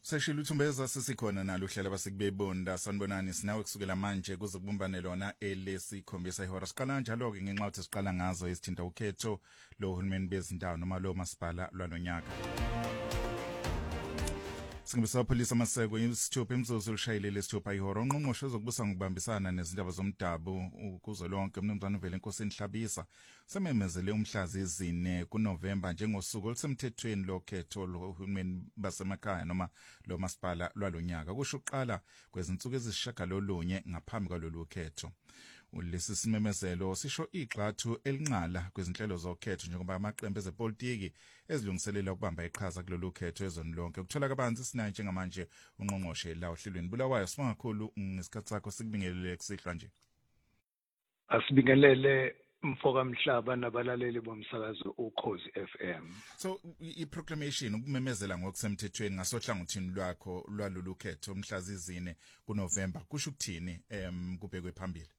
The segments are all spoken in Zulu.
Seshilo Thumbeza sesikhona nalo uhlelo basikubebonda sanibonani sinawe kusukela manje kuze kubumbane lona elesikhombisa ihora siqala njalo ke ngenxa ukuthi siqala ngazo isithinta ukhetho lo hulumeni bezindawo noma lo masipala lwalonyaka. Singibisa police amaseko isithupha imzuzu lishayile lesithupha ihora ongqongqoshe ezokubusa ngokubambisana nezindaba zomdabu kuzo lonke umnumzane uvele inkosi enhlabisa sememezele umhlazi 4 kuNovember njengosuku olusemthethweni lokhetho lohulumeni basemakhaya noma lo masipala lwalonyaka kusho uqala kwezinsuku ezisishagalolunye ngaphambi kwalolu khetho. Ulesi simemezelo sisho igxathu elinqala kwezinhlelo zokhetho njengoba amaqembu ezepolitiki ezilungiselela ukubamba iqhaza kulolu khetho ezweni lonke ukuthola kabanzi sinayo njengamanje ungqongqoshe la ohlelweni Bulawayo sibonga kakhulu ngesikhathi sakho sikubingelele kusihlwa nje. Asibingelele mfoka mhlaba nabalaleli bomsakazo uKhozi FM. So iproclamation ukumemezela ngokusemthethweni ngasohlangothini lwakho lwalolu khetho umhlazi 4 kuNovember kusho ukuthini kubhekwe phambili?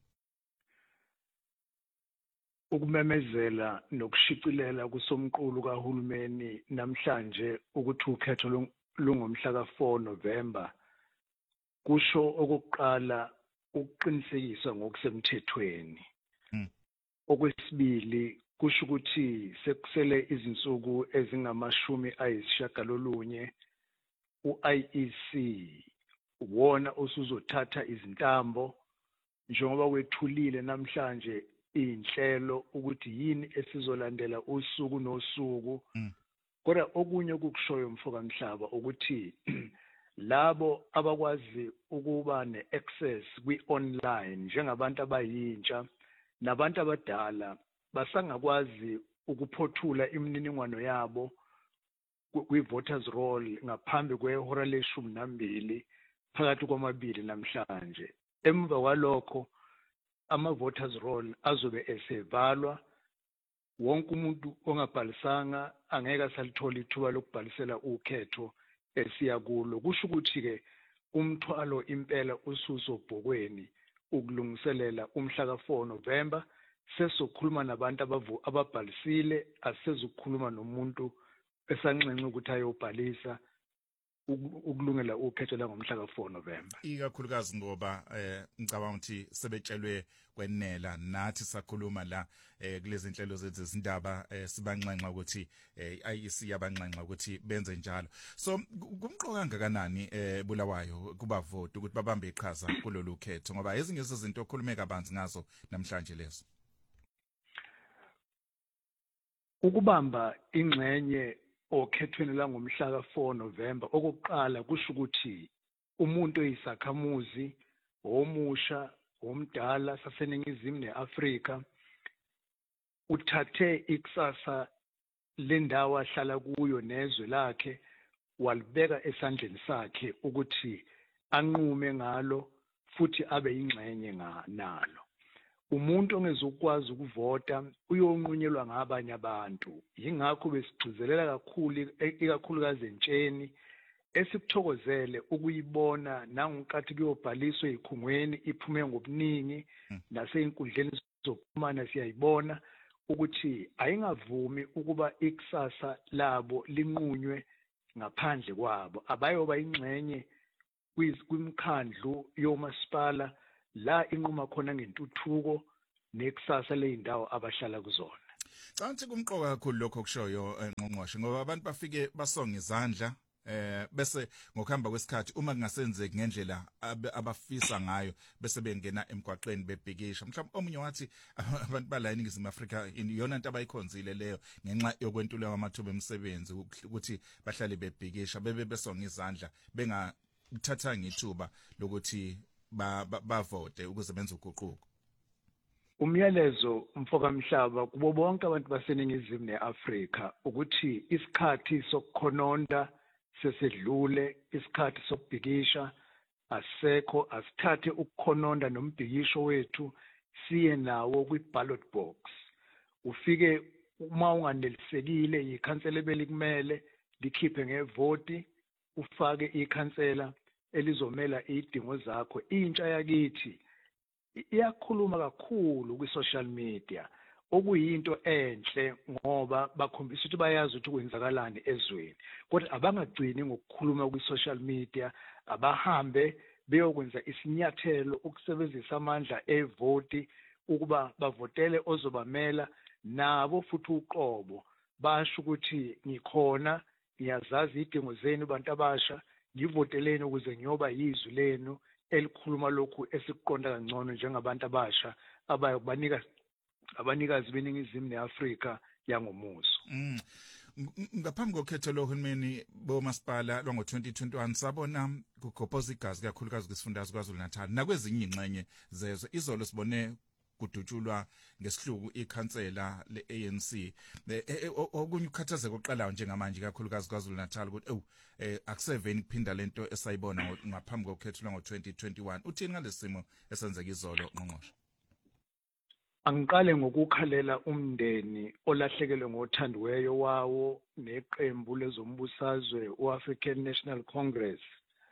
Ukumemezela nokushicilela kusomqulu kahulumeni namhlanje ukuthi ukhetho lungomhla ka4 November kusho okokuqala ukuqinisekisa ngokusemthethweni. Okwesibili kusho ukuthi sekusele izinsuku ezingamashumi ayisishagalolunye uIEC wona osuzothatha izintambo njengoba wethulile namhlanje inhlelo ukuthi yini esizolandela usuku nosuku. Kodwa okunye ukukushoyo mfoka mhlaba ukuthi labo abakwazi ukuba neaccess kwi-online njengabantu abayintsha nabantu abadala basangakwazi ukuphothula imininingwano yabo kwi-voters roll ngaphambi kwehora le-12 phakathi kwamabili namhlanje. Emva kwalokho ama-voters roll azobe esevalwa, wonke umuntu ongabhalisanga angeke asalithola ithuba lokubhalisela ukhetho esiya kulo. Kusho ukuthi-ke umthwalo impela ususobhokweni ukulungiselela umhla ka4 November. Sesokhuluma nabantu ababhalisile, asisezukukhuluma nomuntu esanxenxe ukuthi ayobhalisa ukulungela ukhetho la ngomhla ka4 November. Ikakhulukazi ngoba ngicabanga ukuthi sebetshelwe kwenela nathi sakhuluma la kulezi nhlelo zethu zindaba sibanxenxa ukuthi IEC yabanxenxa ukuthi benze njalo. So kumqoka kangakanani Bulawayo kubavoti ukuthi babambe iqhaza kulolu khetho ngoba ezinye izinto okhulumeka kabanzi ngazo namhlanje lezo. Ukubamba ingxenye okhethweni la ngomhla ka4 November okokuqala kusho ukuthi umuntu oyisakhamuzi omusha omdala saseningizimu neAfrika uthathe ikusasa lendawo ahlala kuyo nezwe lakhe walibeka esandleni sakhe ukuthi anqume ngalo futhi abe ingxenye nalo. Umuntu ongezukwazi ukuvota uyonqunyelwa ngabanye abantu. Yingakho besigcizelela kakhulu ikakhulukazi entsheni esibuthokozele ukuyibona nangenkathi kuyobhaliswa ezikhungweni iphume ngobuningi naseinkundleni zokuxhumana siyayibona ukuthi ayingavumi ukuba ikusasa labo linqunywe ngaphandle kwabo. Abayoba ingxenye kwimkhandlu yomasipala la inquma khona ngentuthuko nekusasa leyindawo abahlala kuzona. Canthi kumqoka kakhulu lokho kushoyo ngqongqoshe ngoba abantu bafike basonga izandla bese ngokuhamba kwesikhathi uma kungasenzeki ngendlela abafisa ngayo bese bengena emgwaqeni bebhikisha. Mhlawumbe omunye wathi abantu bala eNingizimu Afrika iyona into abayikhonzile leyo ngenxa yokwentuleka kwamathuba emisebenzi ukuthi bahlale bebhikisha besonga izandla bengathatha ngithuba lokuthi bavote ukuze benze uguquko. Umyalezo mfoka mhlaba kubo bonke abantu baseningizimu neAfrika ukuthi isikhathi sokukhononda sesedlule, isikhathi sokubhikisha asekho. Asithathe ukukhononda nombhikisho wethu siye nawo kwi-ballot box. Ufike uma unganelisekile ikhansela ebelikumele likhiphe ngevoti, ufake ikhansela elizomela idingo zakho. Intsha yakithi iyakhuluma kakhulu kwi-social media okuyinto enhle ngoba bakhombisa ukuthi bayazi ukuthi kwenzakalani ezweni kodwa abangagcini ngokukhuluma kwi-social media abahambe beyokwenza isinyathelo ukusebenzisa amandla evoti ukuba bavotele ozobamela nabo futhi uqobo basho ukuthi ngikhona ngiyazazi idingo zenu bantu abasha ngivoteleni ukuze ngiyoba yizwi lenu elikhuluma lokhu esikuqonda kangcono njengabantu abasha abayokubanika abanikazi beningizimu neAfrika yangomuso. Ngaphambi kokhetho lohulumeni bomasipala lwango-2021 sabona kugobhoza igazi kakhulukazi kwisifundazwe KwaZulu-Natal nakwezinye ingxenye zezwe. Izolo sibone kudutshulwa ngesihluku ikhansela le-ANC. Okunye ukukhathazeka oqalayo njengamanje kakhulukazi KwaZulu-Natal ukuthi akuseveni kuphinda lento esayibona ngaphambi kokhetho lwango-2021. Uthini ngalesi simo esenzeka izolo ngqongqoshe? Angiqale ngokukhalela umndeni olahlekelwe ngothandiweyo wawo neqembu lezombusazwe u-African National Congress.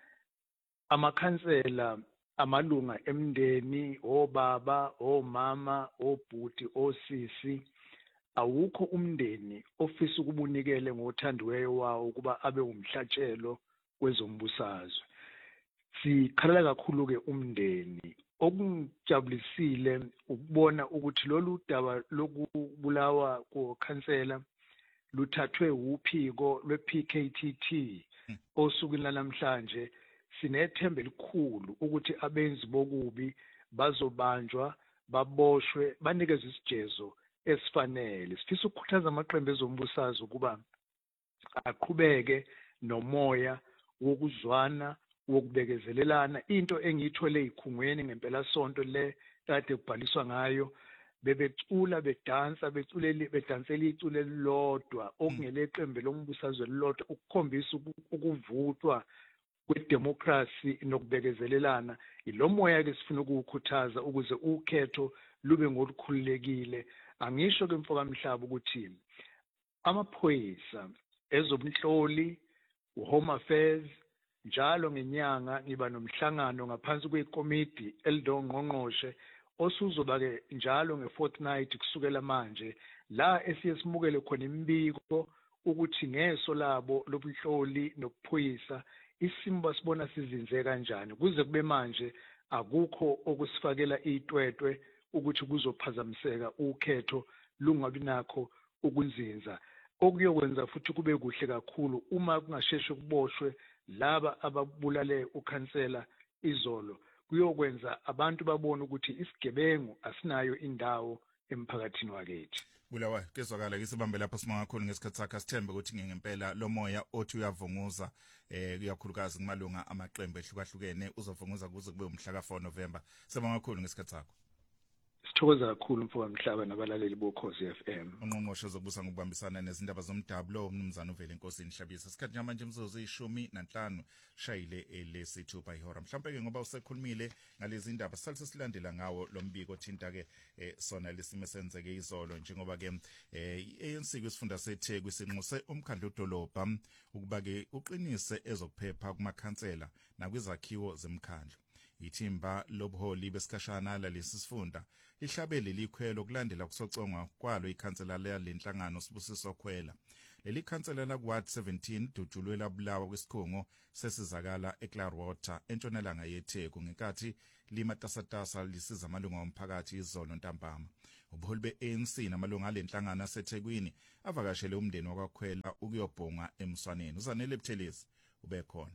Amakhansela, amalunga emndeni, obaba, omama, obhuti, osisi, awukho umndeni ofisa ukubunikele ngothandiweyo wawo kuba abe umhlatshelo wezombusazwe. Sikhalela kakhulu-ke umndeni. Okungijabulisile ukubona ukuthi lolu daba lokubulawa kokhansela luthathwe uphiko lwe-PKTT osukwini lanamhlanje. Sinethemba elikhulu ukuthi abenzi bokubi bazobanjwa, baboshwe, banikezwe isijezo esifanele. Sifisa ukukhuthaza amaqembu ezombusazwe ukuba aqhubeke nomoya wokuzwana wokubekezelelana. Into engiyithole ikhungweni ngempela sonto le kade kubhaliswa ngayo bebecula bedansa bedansela icule lodwa okungeleqembu lombusazwe lodwa ukukhombisa ukuvuthwa kwedemocracy nokubekezelelana. Ilomoya ke sifuna ukukhuthaza ukuze ukhetho lube ngolukhululekile. Angisho ke mfoka Mhlaba ukuthi amaphoyisa, ezobunhloli, uHome Affairs njalo ngenyanga ngiba nomhlangano ngaphansi kwekomiti elidongqongqoshe osuzoba ke njalo ngefortnight kusukela manje la esiyesimukele khona imbiko ukuthi ngeso labo lobunhloli nokuphoyisa isimo basibona sizinze kanjani kuze kube manje akukho okusifakela itwetwe ukuthi kuzophazamiseka ukhetho lungabi nakho ukunzinza. Okuyokwenza futhi kube kuhle kakhulu uma kungasheshe kuboshwe laba ababulale ukhansela izolo. Kuyokwenza abantu babone ukuthi isigebengu asinayo indawo emphakathini wakithi. Bulawayo kezwakala ngisibambe lapho sima kakhulu ngesikhathi sakhe sithembe ukuthi ngempela lo moya othi uyavunguza kuyakhulukazi kumalunga amaqembu ehlukahlukene uzovunguza kuze kube umhla ka4 November. Sibonga kakhulu ngesikhathi sakho. Sithokoza kakhulu mfoka Mhlaba nabalaleli boKhosi FM. Ungqongqoshe zokubusa ngokubambisana nezindaba zomdabu lo umnumzana uvele inkosini Hlabisa. Isikhathi manje imzuzu 15 shayile elesithupha ihora. Mhlawumbe ke ngoba usekhulumile ngalezi indaba salise silandela ngawo lo mbiko othinta ke sona lesimo senzeke izolo njengoba ke iANC kwisifunda seTheku sinxuse umkhandlu udolobha ukuba ke uqinise ezokuphepha kumakhansela nakwizakhiwo zemkhandlu. Ithimba lobuholi besikhashana lalesi sifunda lihlabele likhwelo kulandela kusocongwa kwalo ikhansela lenhlangano Sibusiso Khwela. Leli khansela la Ward 17 dutshulwela bulawa kwesikhungo sesizakala eClearwater entshonalanga yeTheku ngenkathi limatasatasa lisiza amalunga omphakathi izolo ntambama. Ubuholi beANC namalunga alenhlangano aseThekwini avakashele umndeni wakwaKhwela ukuyobhonga emswaneni. Uzanele Buthelezi ubekhona.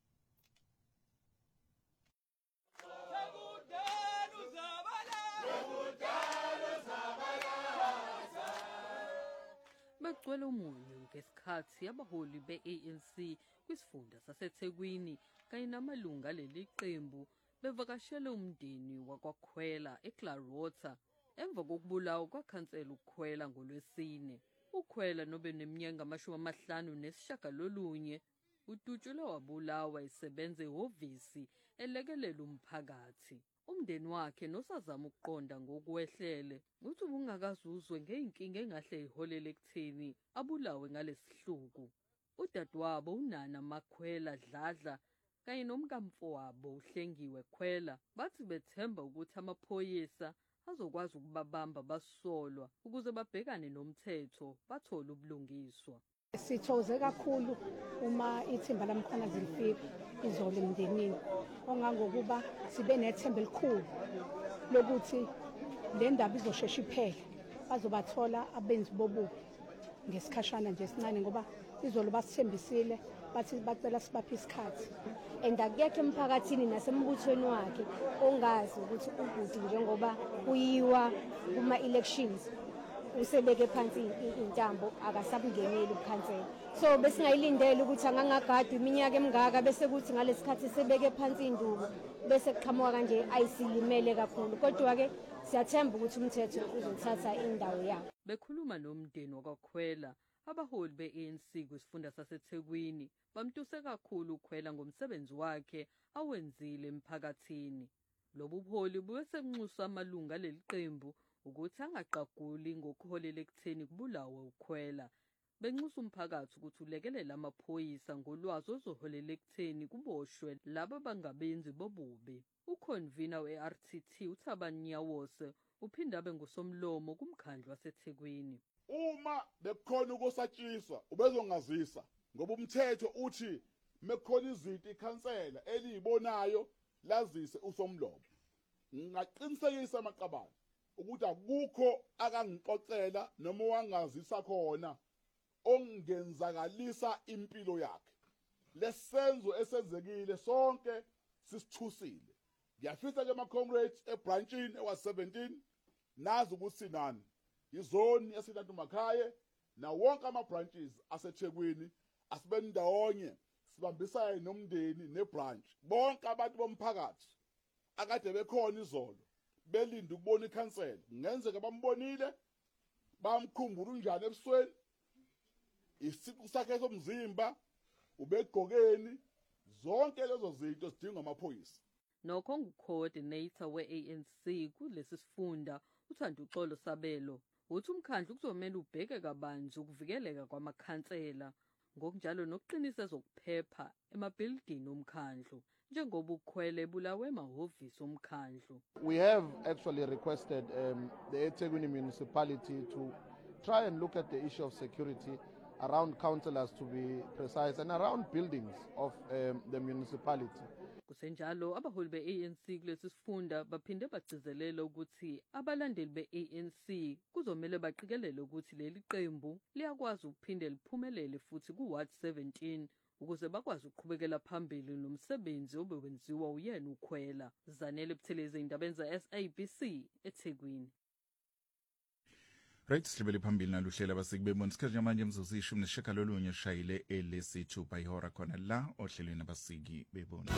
Begcwele umunyu ngesikhathi abaholi be-ANC kwisifunda saseThekwini kanye namalunga leli qembu bevakashele umndeni wakwaKhwela eClearwater emva kokubulawa kwakhansela uKhwela ngoLwesine. uKhwela nobe neminyaka 59 udutshulwe wabulawa esebenza ehhovisi elekelela umphakathi. Umndeni wakhe nosazama ukuqonda ngokwehlele uthi ubungakazuzwe ngeinkinga engahle iholele ekutheni abulawe ngalesihluku. Udadewabo uNana Makhwela Dladla kanye nomkamfowabo uHlengiwe Khwela bathi bethemba ukuthi amaphoyisa azokwazi ukubabamba basolwa ukuze babhekane nomthetho bathole ubulungiswa. Sithokoze kakhulu uma ithimba lamkhwanazi lifika izolo emndenini ongangokuba sibe nethemba elikhulu lokuthi le ndaba izoshesha iphele, bazobathola abenzi bobubi ngesikhashana nje esincane ngoba izolo basithembisile bathi bacela sibaphe isikhathi. And akekho emphakathini nasembuthweni wakhe ongazi ukuthi ubhuti njengoba kuyiwa kuma-elections usebeke phansi intambo akasabungeneli ukukhansela. So besingayilindele ukuthi angangagadi iminyaka emingaka bese kuthi ngalesikhathi sebeke phansi induku bese kuqhamuka kanje ayisilimele kakhulu. Kodwa-ke siyathemba ukuthi umthetho uzothatha indawo yakhe. Bekhuluma nomndeni wakwaKhwela, abaholi be-ANC kwisifunda saseThekwini bamtuse kakhulu uKhwela ngomsebenzi wakhe awenzile emphakathini. Lobu buholi buyese bunxusa amalunga aleli qembu ukuthi angaqaguli ngokuholela ekutheni kubulawe uKhwela. Benxusa umphakathi ukuthi ulekelele amaphoyisa ngolwazi ozoholela ekutheni kuboshwe laba bangabenzi bobubi. Uconvener we-RTT uThabani Nyawose uphinde abe ngusomlomo kumkhandlu waseThekwini. Uma bekukhona ukusatshiswa ubezongazisa ngoba umthetho uthi mekukhona izinto ikhansela eliyibonayo lazise usomlomo. Ngingaqinisekisa amaqabane ukuthi akukho akangixoxela noma wangazisa khona ongenzakalisa impilo yakhe. Lesenzo esenzekile sonke sisithusile. Ngiyafisa ke ama-comrades ebranchini ewa-17 nazi ukuthi sinani. Izoni yaseNatumakhaya na wonke ama-branches aseThekwini asibe ndawonye sibambisane nomndeni nebranch. Bonke abantu bomphakathi akade bekhona izolo belinde ukubona ikhansela. Ngenzeka bambonile bamkhumbula unjani ebusweni, isiqu sakhe somzimba, ubegqokeni, zonke lezo zinto zidinga amaphoyisa. Nokho ngu-coordinator we-ANC kulesi sifunda uThando Xolo Sabelo uthi umkhandlu kuzomela ubheke kabanzi ukuvikeleka kwamakhansela ngokunjalo nokuqinisa ezokuphepha emabhilidini omkhandlu njengoba uKhwela ebulawe emahhovisi omkhandlu. We have actually requested the eThekwini municipality to try and look at the issue of security around councillors, to be precise, and around buildings of the municipality. Kusenjalo abaholi be-ANC kulesi sifunda baphinde bagcizelela ukuthi abalandeli be-ANC kuzomela baqikelele ukuthi leli qembu liyakwazi ukuphinde liphumelele futhi ku-Ward 17 ukuze bakwazi ukuqhubekela phambili nomsebenzi obewenziwa uyena uKhwela. Zanele Buthelezi, indaba za-SABC eThekwini. Right, silibele phambili naluhlela basikubebona isikhathi manje imzuzu 19 shayile elesithupha ihora khona la ohlelweni abasiki bebona.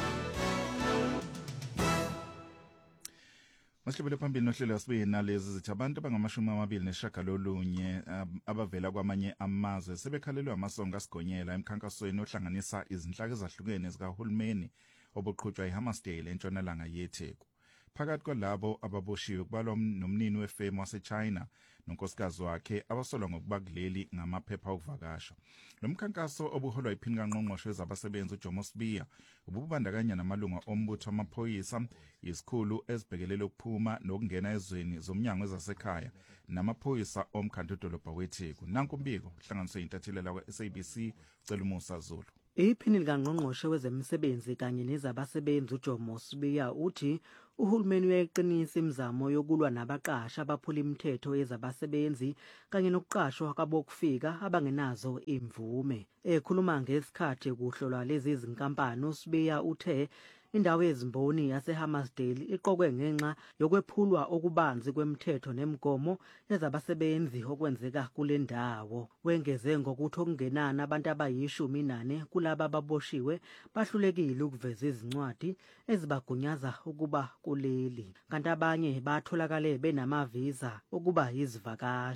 Masilibele phambili nohlelo sibe nalezi zithi abantu abangama29 abavela kwamanye amazwe sebekhalelwe amasongo asigonyela emkhankasweni ohlanganisa izinhlaka ezahlukene zikahulumeni obuqhutshwa eHammersdale entshonalanga yeTheku. Phakathi kwalabo ababoshiwe kubalwa nomnini wefemu waseChina nonkosikazi wakhe abasolwa ngokuba kuleli ngamaphepha okuvakasha. Lo mkhankaso obuholwa iphini kaNgqongqoshe wezabasebenzi uJomo Sibiya ububandakanya namalunga ombutho amaphoyisa, isikhulu ezibhekelele ukuphuma nokungena ezweni zomnyango wezasekhaya namaphoyisa omkhandlu dolobha weTheku. Nanku umbiko hlanganiswe intathilela kwa-SABC ucela umusa Zulu. Iphini likaNgqongqoshe wezemisebenzi kanye nezabasebenzi uJomo Sibiya uthi uhulumeni uyayiqinisa imizamo yokulwa nabaqashi abaphula imithetho yezabasebenzi kanye nokuqashwa kwabokufika abangenazo imvume. Ekhuluma ngesikhathi kuhlolwa lezi zinkampani, uSibiya uthe indawo yezimboni yaseHammersdale iqokwe ngenxa yokwephulwa okubanzi kwemithetho nemigomo yezabasebenzi okwenzeka kule ndawo. Wengeze ngokuthi okungenani abantu abayi14 kulaba ababoshiwe bahlulekile ukuveza izincwadi ezibagunyaza ukuba kuleli, kanti abanye batholakale benamavisa ukuba yizivakashi.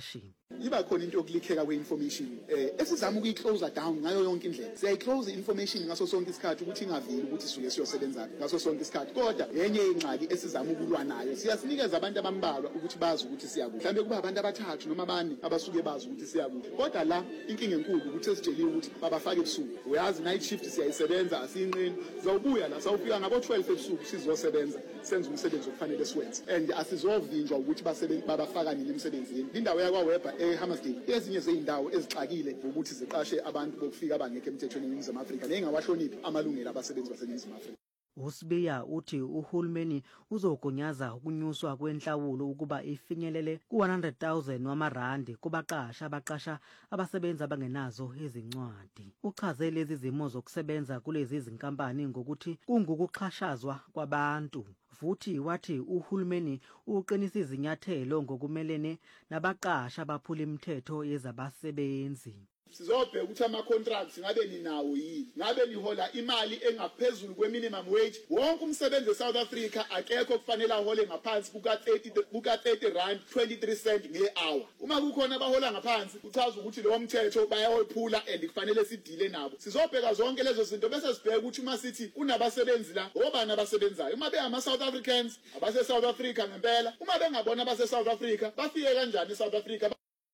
iba khona into yokulikheka kwe-information esizama ukuyicloser down ngayo yonke indlela. Siyayiclose i-information ngaso sonke isikhathi ukuthi ingaveli ukuthi suke siyosebenza ngaso sonke isikhathi, kodwa yenye ingxaki esizama ukulwa nayo siyasinikeza abantu abambalwa ukuthi bazi ukuthi siyakuphi. Mhlawumbe kuba abantu abathathu noma abane abasuke bazi ukuthi siyakuphi, kodwa la inkinga enkulu ukuthi sesitsheliwe ukuthi babafake ebusuku. Uyazi night shift siyayisebenza asiyinqeni, sizawubuya la sawufika ngabo-12 ebusuku sizosebenza senze umsebenzi okufanele siwenze, and asizovinjwa ukuthi babafaka nini emsebenzini. Indawo yakwaWeber eHammersdale ezinye zeyindawo ezixakile ukuthi ziqashe abantu bokufika abangekho emthethweni eNingizimu Afrika nengawashoniphi amalungelo abasebenzi baseNingizimu Afrika. uSibiya uthi uhulumeni uzogunyaza ukunyuswa kwenhlawulo ukuba ifinyelele ku-R100,000 wamarandi kubaqashi abaqasha abasebenzi abangenazo izincwadi. Uchaze lezi zimo zokusebenza kulezi zinkampani ngokuthi kungukuxhashazwa kwabantu. Futhi wathi uhulumeni uqinisa izinyathelo ngokumelene nabaqashi abaphula imithetho yezabasebenzi. Sizobheka ukuthi ama-contracts ngabe ninawo yini, ngabe nihola imali engaphezulu kwe-minimum wage. Wonke umsebenzi eSouth Africa akekho kufanele ahole ngaphansi kuka-30 rand 23 cent nge-hour. Uma kukhona abahola ngaphansi kuchaza ukuthi lowo mthetho bayawophula and kufanele sidile nabo. Sizobheka zonke lezo zinto bese sibheka ukuthi uma sithi kunabasebenzi la obani abasebenzayo, uma bengama-South Africans abase-South Africa ngempela, uma bengabona abase-South Africa bafike kanjani eSouth Africa.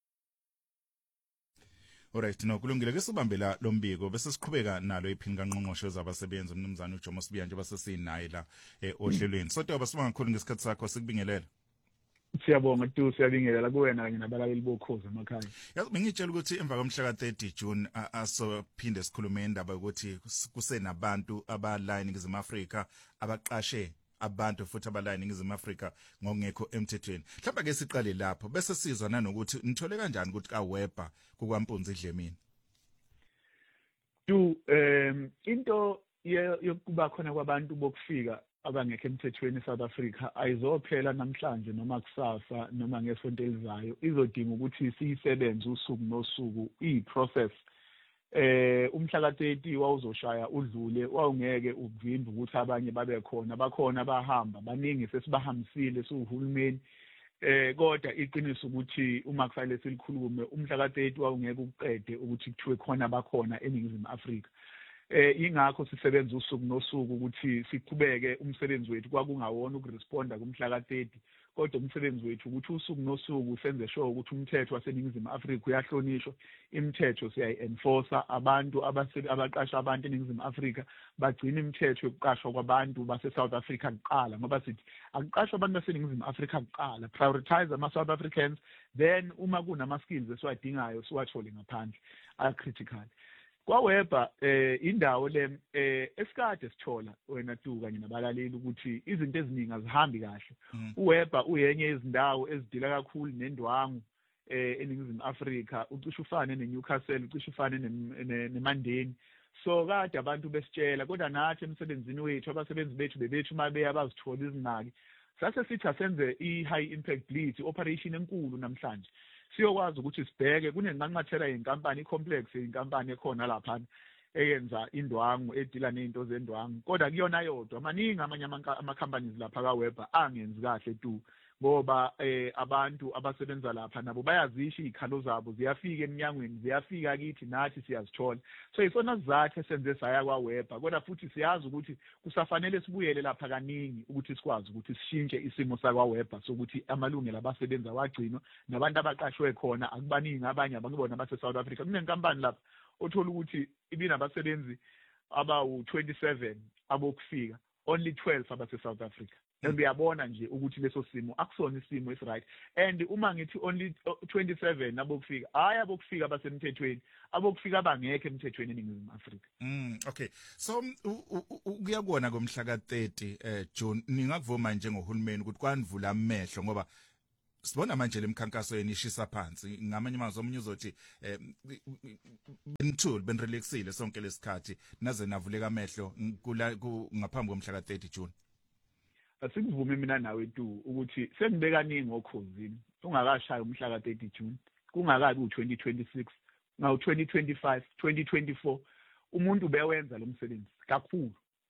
Alright, no kulungile ke sibambela lo mbiko bese siqhubeka nalo iphini kaNgqongqoshe wezabasebenzi umnumzana uJomo Sibiya njengoba sesinaye la ohlelweni. Sotoba sibongakhulu ngesikhathi sakho sikubingelela. Siyabonga tu siyabingelela kuwena kanye nabalaleli bokhozi emakhaya. Yazi bengitshela ukuthi emva komhla ka-30 June asophinde sikhulume indaba ukuthi kusenabantu abala eNingizimu Afrika abaqashe abantu futhi abala eNingizimu Afrika ngokungekho emthethweni. Mhlawumbe ke siqale lapho bese sizwa nanokuthi nithole kanjani ukuthi kaWeber kukwampunzi Dlamini. Into yokuba khona kwabantu bokufika abangekho emthethweni eSouth Africa ayizophela namhlanje noma kusasa noma ngesonto elizayo, izodinga ukuthi siyisebenze usuku nosuku i-process. Umhla ka-30 wawuzoshaya udlule wawungeke uvimbe ukuthi abanye babe khona, bakhona bahamba baningi sesibahambisile siwuhulumeni. Kodwa iqiniso ukuthi uma kufanele silikhulume umhla ka-30 wawungeke ukuqede ukuthi kuthiwe khona bakhona eNingizimu Afrika. Ingakho sisebenza usuku nosuku ukuthi siqhubeke umsebenzi wethu kwakungawona ukuresponda kumhla ka-30, kodwa umsebenzi wethu ukuthi usuku nosuku senze sure ukuthi umthetho waseNingizimu Afrika uyahlonishwa, imithetho siyayi-enforcer, abantu abaqasha abantu eNingizimu Afrika bagcina imithetho yokuqashwa kwabantu base-South Africa kuqala, ngoba sithi akuqashwa abantu baseNingizimu Afrika kuqala, prioritize ama-South Africans, then uma kunama-skills esiwadingayo siwathole ngaphandle a-critical. KwaWeber indawo le esikade sithola wena tu kanye nabalaleli ukuthi izinto eziningi azihambi kahle. UWeber uyenye izindawo ezidila kakhulu nendwangu eNingizimu Afrika, ucishe ufane neNewcastle, ucishe ufane neMandeni. So kade abantu besitshela, kodwa nathi emsebenzini wethu abasebenzi bethu uma beya bazithola izinaki, sase sithi asenze i-high impact blitz operation enkulu namhlanje. Siyokwazi ukuthi sibheke kunenqanqathela yenkampani i-complex yenkampani ekhona lapha eyenza indwangu edila nezinto zendwangu, kodwa kuyona yodwa amaningi amanye ama-companies lapha kaWeber angenzi kahle tu, ngoba abantu abasebenza lapha nabo bayazisha izikhalo zabo ziyafika eminyangweni, ziyafika kithi nathi siyazithola. So isona sizathu esenze saya kwaWeber, kodwa futhi siyazi ukuthi kusafanele sibuyele lapha kaningi ukuthi sikwazi ukuthi sishintshe isimo sakwaWeber sokuthi amalungelo abasebenzi awagcinwa nabantu abaqashwe khona akubaningi abanye abangibona base-South Africa. Kunenkampani lapha othola ukuthi ibinabasebenzi abawu-27 abokufika, only 12 abase-South Africa. And uyabona nje ukuthi leso simo akusona isimo esi-right. And uma ngithi only 27 abokufika, hayi abokufika abasemthethweni, abokufika abangekho emthethweni eNingizimu Afrika. Okay, so kuyakubona komhla ka-30 June ningakuvuma njengohulumeni ukuthi kwanivula amehlo, ngoba sibona manje lemkhankaso yenishisa phansi ngamanye amazwi omunye uzothi benirelaxile sonke lesikhathi naze navuleka amehlo ngaphambi komhla ka-30 June. Asikuvume mina nawe tu ukuthi sengibeka ningi ngokhozini ungakashaya umhla ka-30 June, kungakabi u-2026 ngawu-2025 2024 umuntu bewenza lo msebenzi kakhulu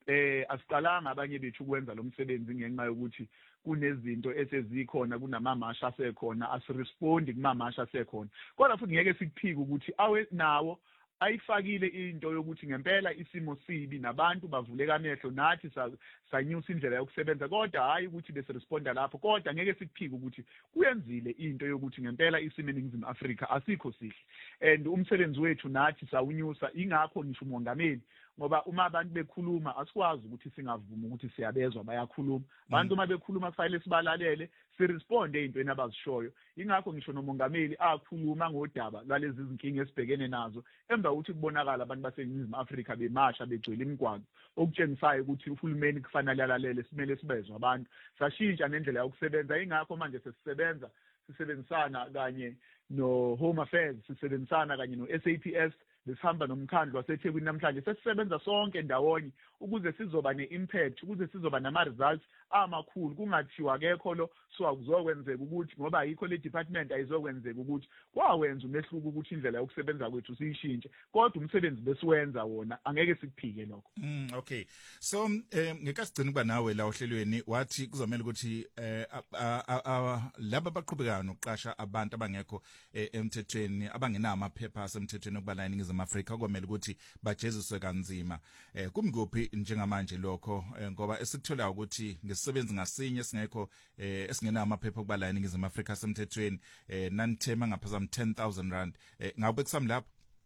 asiqalanga abanye bethu ukwenza lo msebenzi ngenxa yokuthi kunezinto esezikhona kunamamasha asekhona asirespondi kumamasha asekhona kodwa futhi ngeke sikuphike ukuthi nawo ayifakile into yokuthi ngempela isimo sibi nabantu bavuleka amehlo nathi sanyusa indlela yokusebenza kodwa hayi ukuthi besiresponda lapho kodwa ngeke sikuphike ukuthi kuyenzile into yokuthi ngempela isimo eNingizimu Afrika asikho sihle and umsebenzi wethu nathi sawunyusa ingakho ngisho umongameli ngoba uma abantu bekhuluma asikwazi ukuthi singavuma ukuthi siyabezwa bayakhuluma abantu uma bekhuluma kufanele sibalalele siresponde ezintweni abazishoyo ingakho ngisho nomongameli akhuluma ngodaba lwalezi zinkinga esibhekene nazo emva ukuthi kubonakala abantu baseNingizimu Afrika bemasha begcwele imigwaqo okutshengisayo ukuthi uhulumeni kufanele alalele simele sibezwe abantu sashintsha nendlela yokusebenza ingakho manje sisebenzisana kanye no Home Affairs sisebenzisana kanye no SAPS besihamba nomkhandlu waseThekwini namhlanje sesisebenza sonke ndawonye ukuze sizoba ne-impact ukuze sizoba nama-results amakhulu kungathiwa akekho lo akuzokwenzeka ukuthi ngoba ayikho le department ayizokwenzeka ukuthi kwawenza umehluko ukuthi indlela yokusebenza kwethu siyishintshe kodwa umsebenzi besiwenza wona angeke sikuphike lokho. Okay, so ngekasigcina kuba nawe la ohlelweni wathi kuzomela ukuthi laba abaqhubekayo nokuqasha abantu abangekho emthethweni abangenama amaphepha asemthethweni okubala eNingizimu Afrika kwamele ukuthi bajeziswe kanzima kumguphi njengamanje lokho ngoba esikuthola ukuthi ngesisebenzi ngasinye singekho esingena amaphepha okubala eNingizimu Afrika asemthethweni nanithema ngaphezulu 10,000 rand ngabe kusami lapho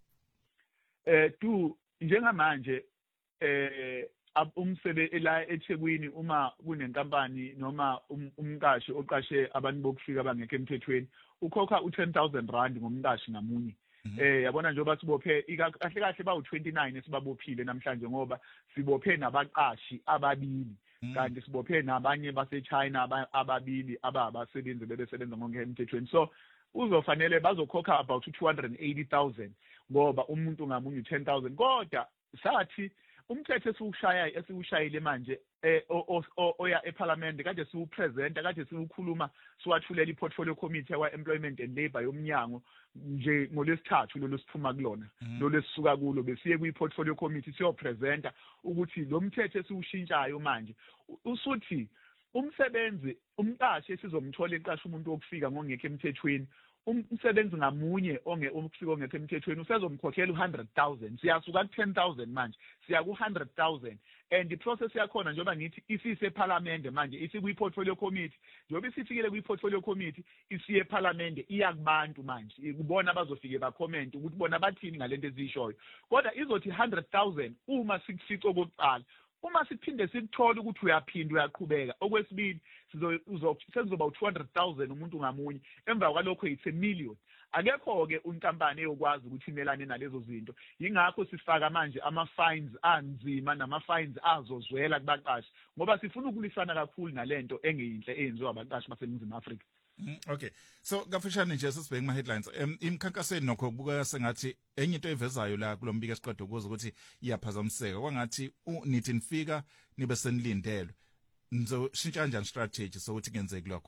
njengamanje umsebenzi la eThekwini uma kunenkampani noma umqashi oqashe abantu bokufika abangekho emthethweni ukhokha u10,000 rand ngomqashi ngamunye. Yabona njengoba sibophe kahle kahle bawu29 esibabophile namhlanje ngoba sibophe nabaqashi ababili kanti sibophe nabanye baseChina ababili abasebenzi bebesebenza ngokemthethweni so uzofanele bazokhokha about 280,000 ngoba umuntu ngamunye 10,000 kodwa sathi umthetho esiwushayile manje oya eParliament kade siwupresenta kade siwukhuluma siwathulela iportfolio committee wa-employment and labor yomnyango nje ngolesithathu lo siphuma kulona lo lesisuka kulo besiye kwi-portfolio committee siyopresenta ukuthi lo mthetho esiwushintshayo manje usuthi umsebenzi umqashi esizomthola eqasha umuntu wokufika ngongekho emthethweni umsebenzi ngamunye ukufika ongekho emthethweni usezomkhokhela 100,000 siyasuka ku10,000 manje siya ku100,000 and the process yakhona njengoba ngithi isise eParliament manje isikwi-portfolio committee njengoba isifikile kwi-portfolio committee isiye eParliament iya kubantu manje kubona abazofike bacomment ukuthi bona bathini ngalento ezishoyo kodwa izothi 100,000 uma sikufica okokuqala uma siphinde sikuthola ukuthi uyaphinda uyaqhubeka okwesibili sizoba u200,000 umuntu ngamunye emva kwalokho it's a million akekho ke unkampani eyokwazi ukuthi imelane nalezo zinto ingakho sifaka manje ama-fines anzima nama-fines azozwela kubaqashi ngoba sifuna ukulisana kakhulu nalento engeyinhle eyenziwa abaqashi baseNingizimu Afrika. Okay, so kafishane nje sisibheke ama-headlines imkhankasweni nokho kubukeka sengathi enye into evezayo la kulombiko esiqeda ukuze ukuthi iyaphazamiseka kwangathi nithi nifika nibe senilindelwe nizoshintsha kanjani strategy sokuthi kenzeke lokho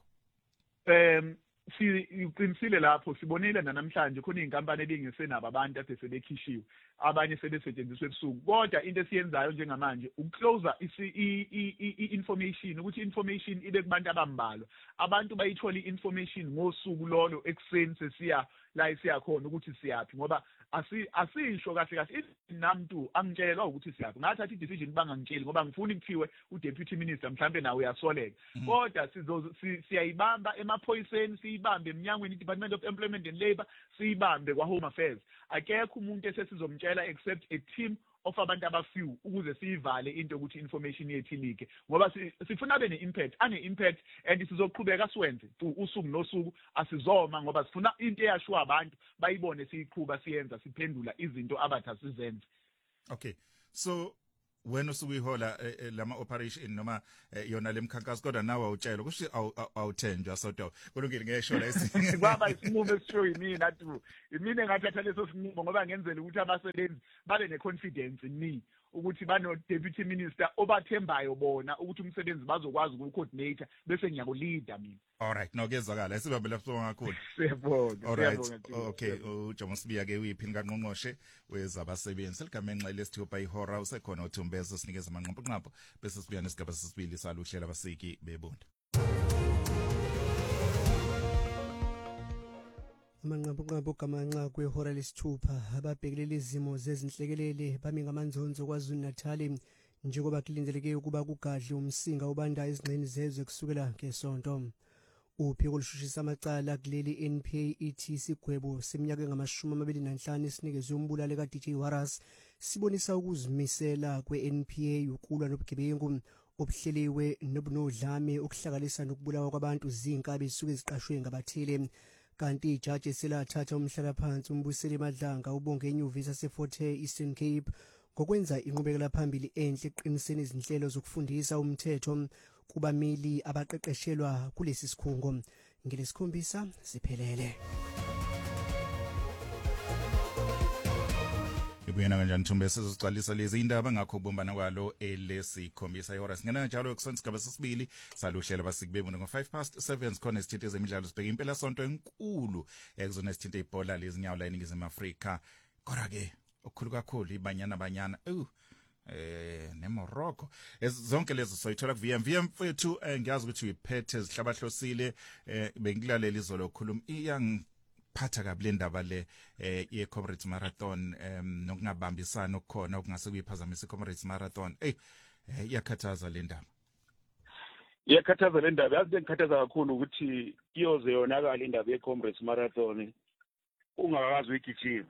siqinisile lapho sibonile namhlanje khona izinkampani ebingesenabo abantu ade sebekhishiwe abanye sebesetshenziswa ebusuku kodwa into esiyenzayo njengamanje ukucloser i-information ukuthi information ibe kubantu abambalwa abantu bayithola i-information ngosuku lolo ekseni sesiya la isiyakhona ukuthi siyapi ngoba asisho kahle namntu angitshelwa ukuthi siyapi ngathatha i-decision bangangitsheli ngoba ngifuna ukuthiwe uDeputy Minister mhlambe nawe uyasoleka kodwa siyayibamba emaphoyiseni siyibambe eminyangweni iDepartment of Employment and Labor siyibambe kwa-Home Affairs akekho umuntu esesizomtshela except a team of abantu abafew ukuze siyivale into ukuthi information yethu ilike ngoba sifuna abe ne-impact ane-impact and sizoqhubeka siwenze usuku nosuku asizoma ngoba sifuna into eyashiwa abantu bayibone siyiqhuba siyenza siphendula izinto abathi asizenze. Okay, so wena usukuyihola lama-operation noma yona lemkhankaso kodwa nawe awutshela kusho awuthenjwa sodwa kulungile ngesho la kwaba isinqumo esisho yimina imina engathatha leso sinqumo ngoba ngenzela ukuthi abasebenzi babe ne-confidence in me ukuthi bano-deputy minister obathembayo bona ukuthi umsebenzi bazokwazi ukucoordinate bese ngiyakuleader mina. Alright, nokezwakala esibambe lapho kakhulu. Siyabonga. Alright, okay, uJomo Sibiya ke uyiphini kaNgqongqoshe wezabasebenzi ligamenxa lesithupha ihora usekhona uThumbe bese sinikeza amanqampo bese sibuya nesigaba sesibili saluhlela abasiki bebunda. Amanqampo gamanxa kwehora lesithupha ababhekelele izimo zezinhlekelele bami ngamanzonzo KwaZulu-Natal njengoba kulindeleke ukuba kugadle umsinga obanda izingxeni zezwe kusukela ngesonto. Uphiko olushushisa amacala kuleli NPA ithi isigwebo seminyaka engama-25 esinikezwe umbulali ka-DJ Waras sibonisa ukuzimisela kwe-NPA ukulwa nobugebengu obuhleliwe nobunodlame okuhlakalisa nokubulawa kwabantu zinkabi ezisuke ziqashwe ngabathile. Kanti ijaji selathatha umhlalaphansi umbuseli Madlanga ubonge enyuvesi yaseFort Hare Eastern Cape ngokwenza inqubekela phambili enhle eqiniseni izinhlelo zokufundisa umthetho kubameli abaqeqeshelwa kulesi sikhungo. Ngelesikhombisa siphelele. Ibuyena kanjani Thumbe sizocalisa lezi indaba ngakho kubumbana kwalo elesikhombisa ihora singena njalo kusonsigaba sesibili saluhlela basikubebona ngo5:07 sikhona isithinte zemidlalo sibheka impela sonto enkulu ekuzona isithinte ibhola lezinyawo la eNingizimu Afrika kodwa ke okukhulu kakhulu ibanyana neMorocco zonke lezo soyithola ku VM mfethu ngiyazi ukuthi uyiphethe zihlabahlosile bengilalela izolo okhuluma iyangiphatha kabi le ndaba le ye-Comrades Marathon nokungabambisana okukhona okungase kuyiphazamisa i-Comrades Marathon iyakhathaza le ndaba. Iyakhathaza le ndaba yazi ngikhathaza kakhulu ukuthi iyoze yonakala indaba ye-Comrades Marathon ungakazi uyigijima.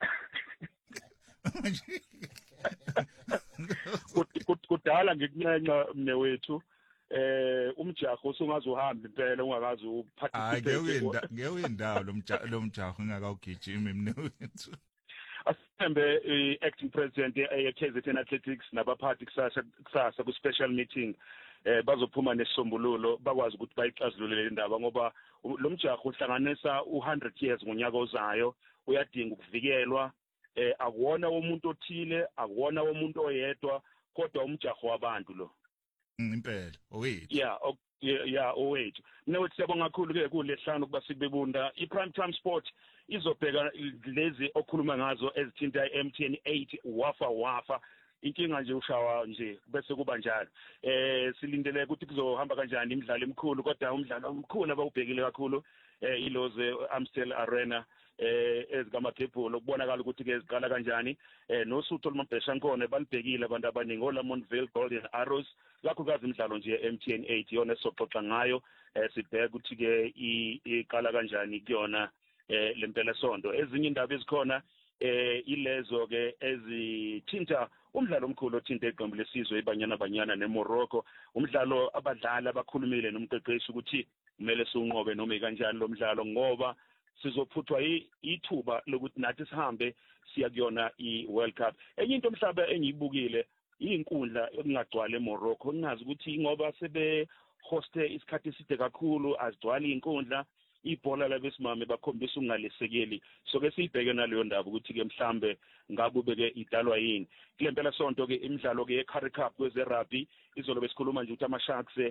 Kudala ngikunenca mnewethu umjaho usungaze uhambe impela ungakazi uparticipate. Ngewindawo lo mjaho ngakawugijima mnewethu. Asembe acting president ye-KZN Athletics nabaphathi kusasa ku special meeting bazophuma nesisombululo bakwazi ukuthi bayixazulule le ndaba ngoba lo mjaho uhlanganisa u100 years ngonyaka ozayo uyadinga ukuvikelwa. Akuwona womuntu othile akuwona womuntu oyedwa kodwa umjaho wabantu lo impela owethu owethu mina wethi siyabonga kakhulu ke kulehlanu kuba sikubebunda iPrime Time Sport izobheka lezi okhuluma ngazo ezithinta iMTN 8 wafa inkinga nje ushawa nje bese kuba njalo silindele ukuthi kuzohamba kanjani imidlalo emikhulu kodwa umdlalo omkhulu abawubhekile kakhulu iloze Amstel Arena ezikamagebhulo ukubonakala ukuthi ke ziqala kanjani nosutho lomabhesha nkone balibhekile abantu abaningi oLamontville Golden Arrows lakho kazi imidlalo nje yeMTN 8 yona soxoxa ngayo sibheka ukuthi ke iqala kanjani kuyona lempela sonto ezinye indaba ezikhona ilezo ke ezithinta umdlalo omkhulu othinta iqembu lesizwe ibanyana neMorocco umdlalo abadlali abakhulumile nomqeqeshi ukuthi kumele siunqobe noma kanjani lo mdlalo ngoba sizophuthwa ithuba lokuthi nathi sihambe siya kuyona iWorld Cup. Enye into omhlaba engiyibukile inkundla ekungagcwala eMorocco ngingazi ukuthi ngoba sebe hoste isikhathi eside kakhulu azigcwali inkundla ibhola labesimame bakhombisa ungalesekeli so ke sibheke naleyo ndaba ukuthi ke mhlambe ngabe ubeke idalwa yini kule mpela sonto ke imidlalo ke ye-Currie Cup kweze rugby izolo besikhuluma nje ukuthi ama-Sharks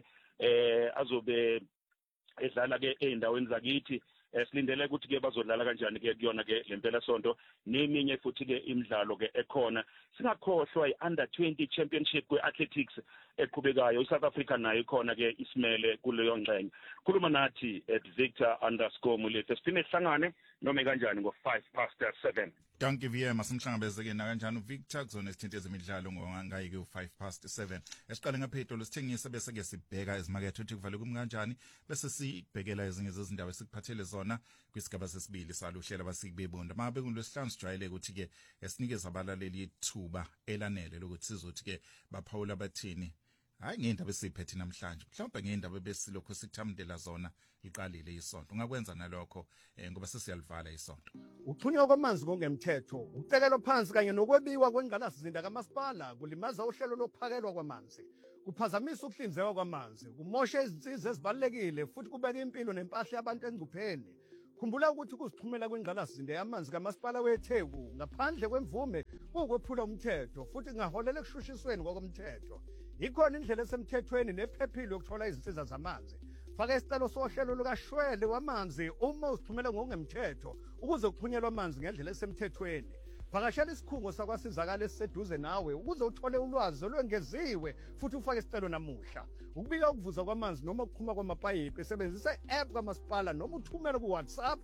azobe edlala ke endaweni zakithi silindele ukuthi ke bazodlala kanjani ke kuyona ke lempela sonto neminye futhi ke imidlalo ke ekhona singakhohlwa iUnder 20 Championship kweathletics eqhubekayo iSouth Africa nayo ikhona ke isimele kuleyo ngxenye khuluma nathi @Victor_Mulethe sifine sihlangane noma kanjani ngo5:07 Danke VM asimhlangabezeke na kanjani uVictor kuzona isithinto ezemidlalo ngayike u5:07 esiqale ngaphezulu sithengise bese ke sibheka ezimakethe ukuthi kuvale kumkanjani bese sibhekela ezinye zezindaba esikuphathele zona kwisigaba sesibili saluhlela basikubebunda mabe kulesihlanu sijwayele ukuthi ke esinikeza abalaleli ithuba elanele lokuthi sizothi ke baphawula bathini hayi ngendaba esiphethe namhlanje mhlawumbe ngendaba besilokho sithamdela zona iqalile isonto ungakwenza nalokho ngoba sesiyalivala isonto Uthunywa kwamanzi kongemthetho ucekelo phansi kanye nokwebiwa kwengqalasizinda kamasipala kulimaza uhlelo lokuphakelwa kwamanzi kuphazamisa ukuhlinzekwa kwamanzi kumosha izinsiza ezibalekile futhi kubeka impilo nempahla yabantu engcupheni khumbula ukuthi ukuzixhumela kwengqalasizinda yamanzi kamasipala weTheku ngaphandle kwemvume ukwephula umthetho futhi kungaholela ekushushisweni komthetho ikhona indlela esemthethweni nephephile yokuthola izinsiza zamanzi faka isicelo sohlelo lukaShwele wamanzi uma uzixhumela ngokungemthetho ukuze kuxhunyelwe amanzi ngendlela esemthethweni vakashela isikhungo sakwasizakala esiseduze nawe ukuze uthole ulwazi olwengeziwe futhi ufake isicelo namuhla. Ukubika ukuvuza kwamanzi noma ukuphuma kwamapayipi sebenzisa i-app kamasipala noma uthumele ku-WhatsApp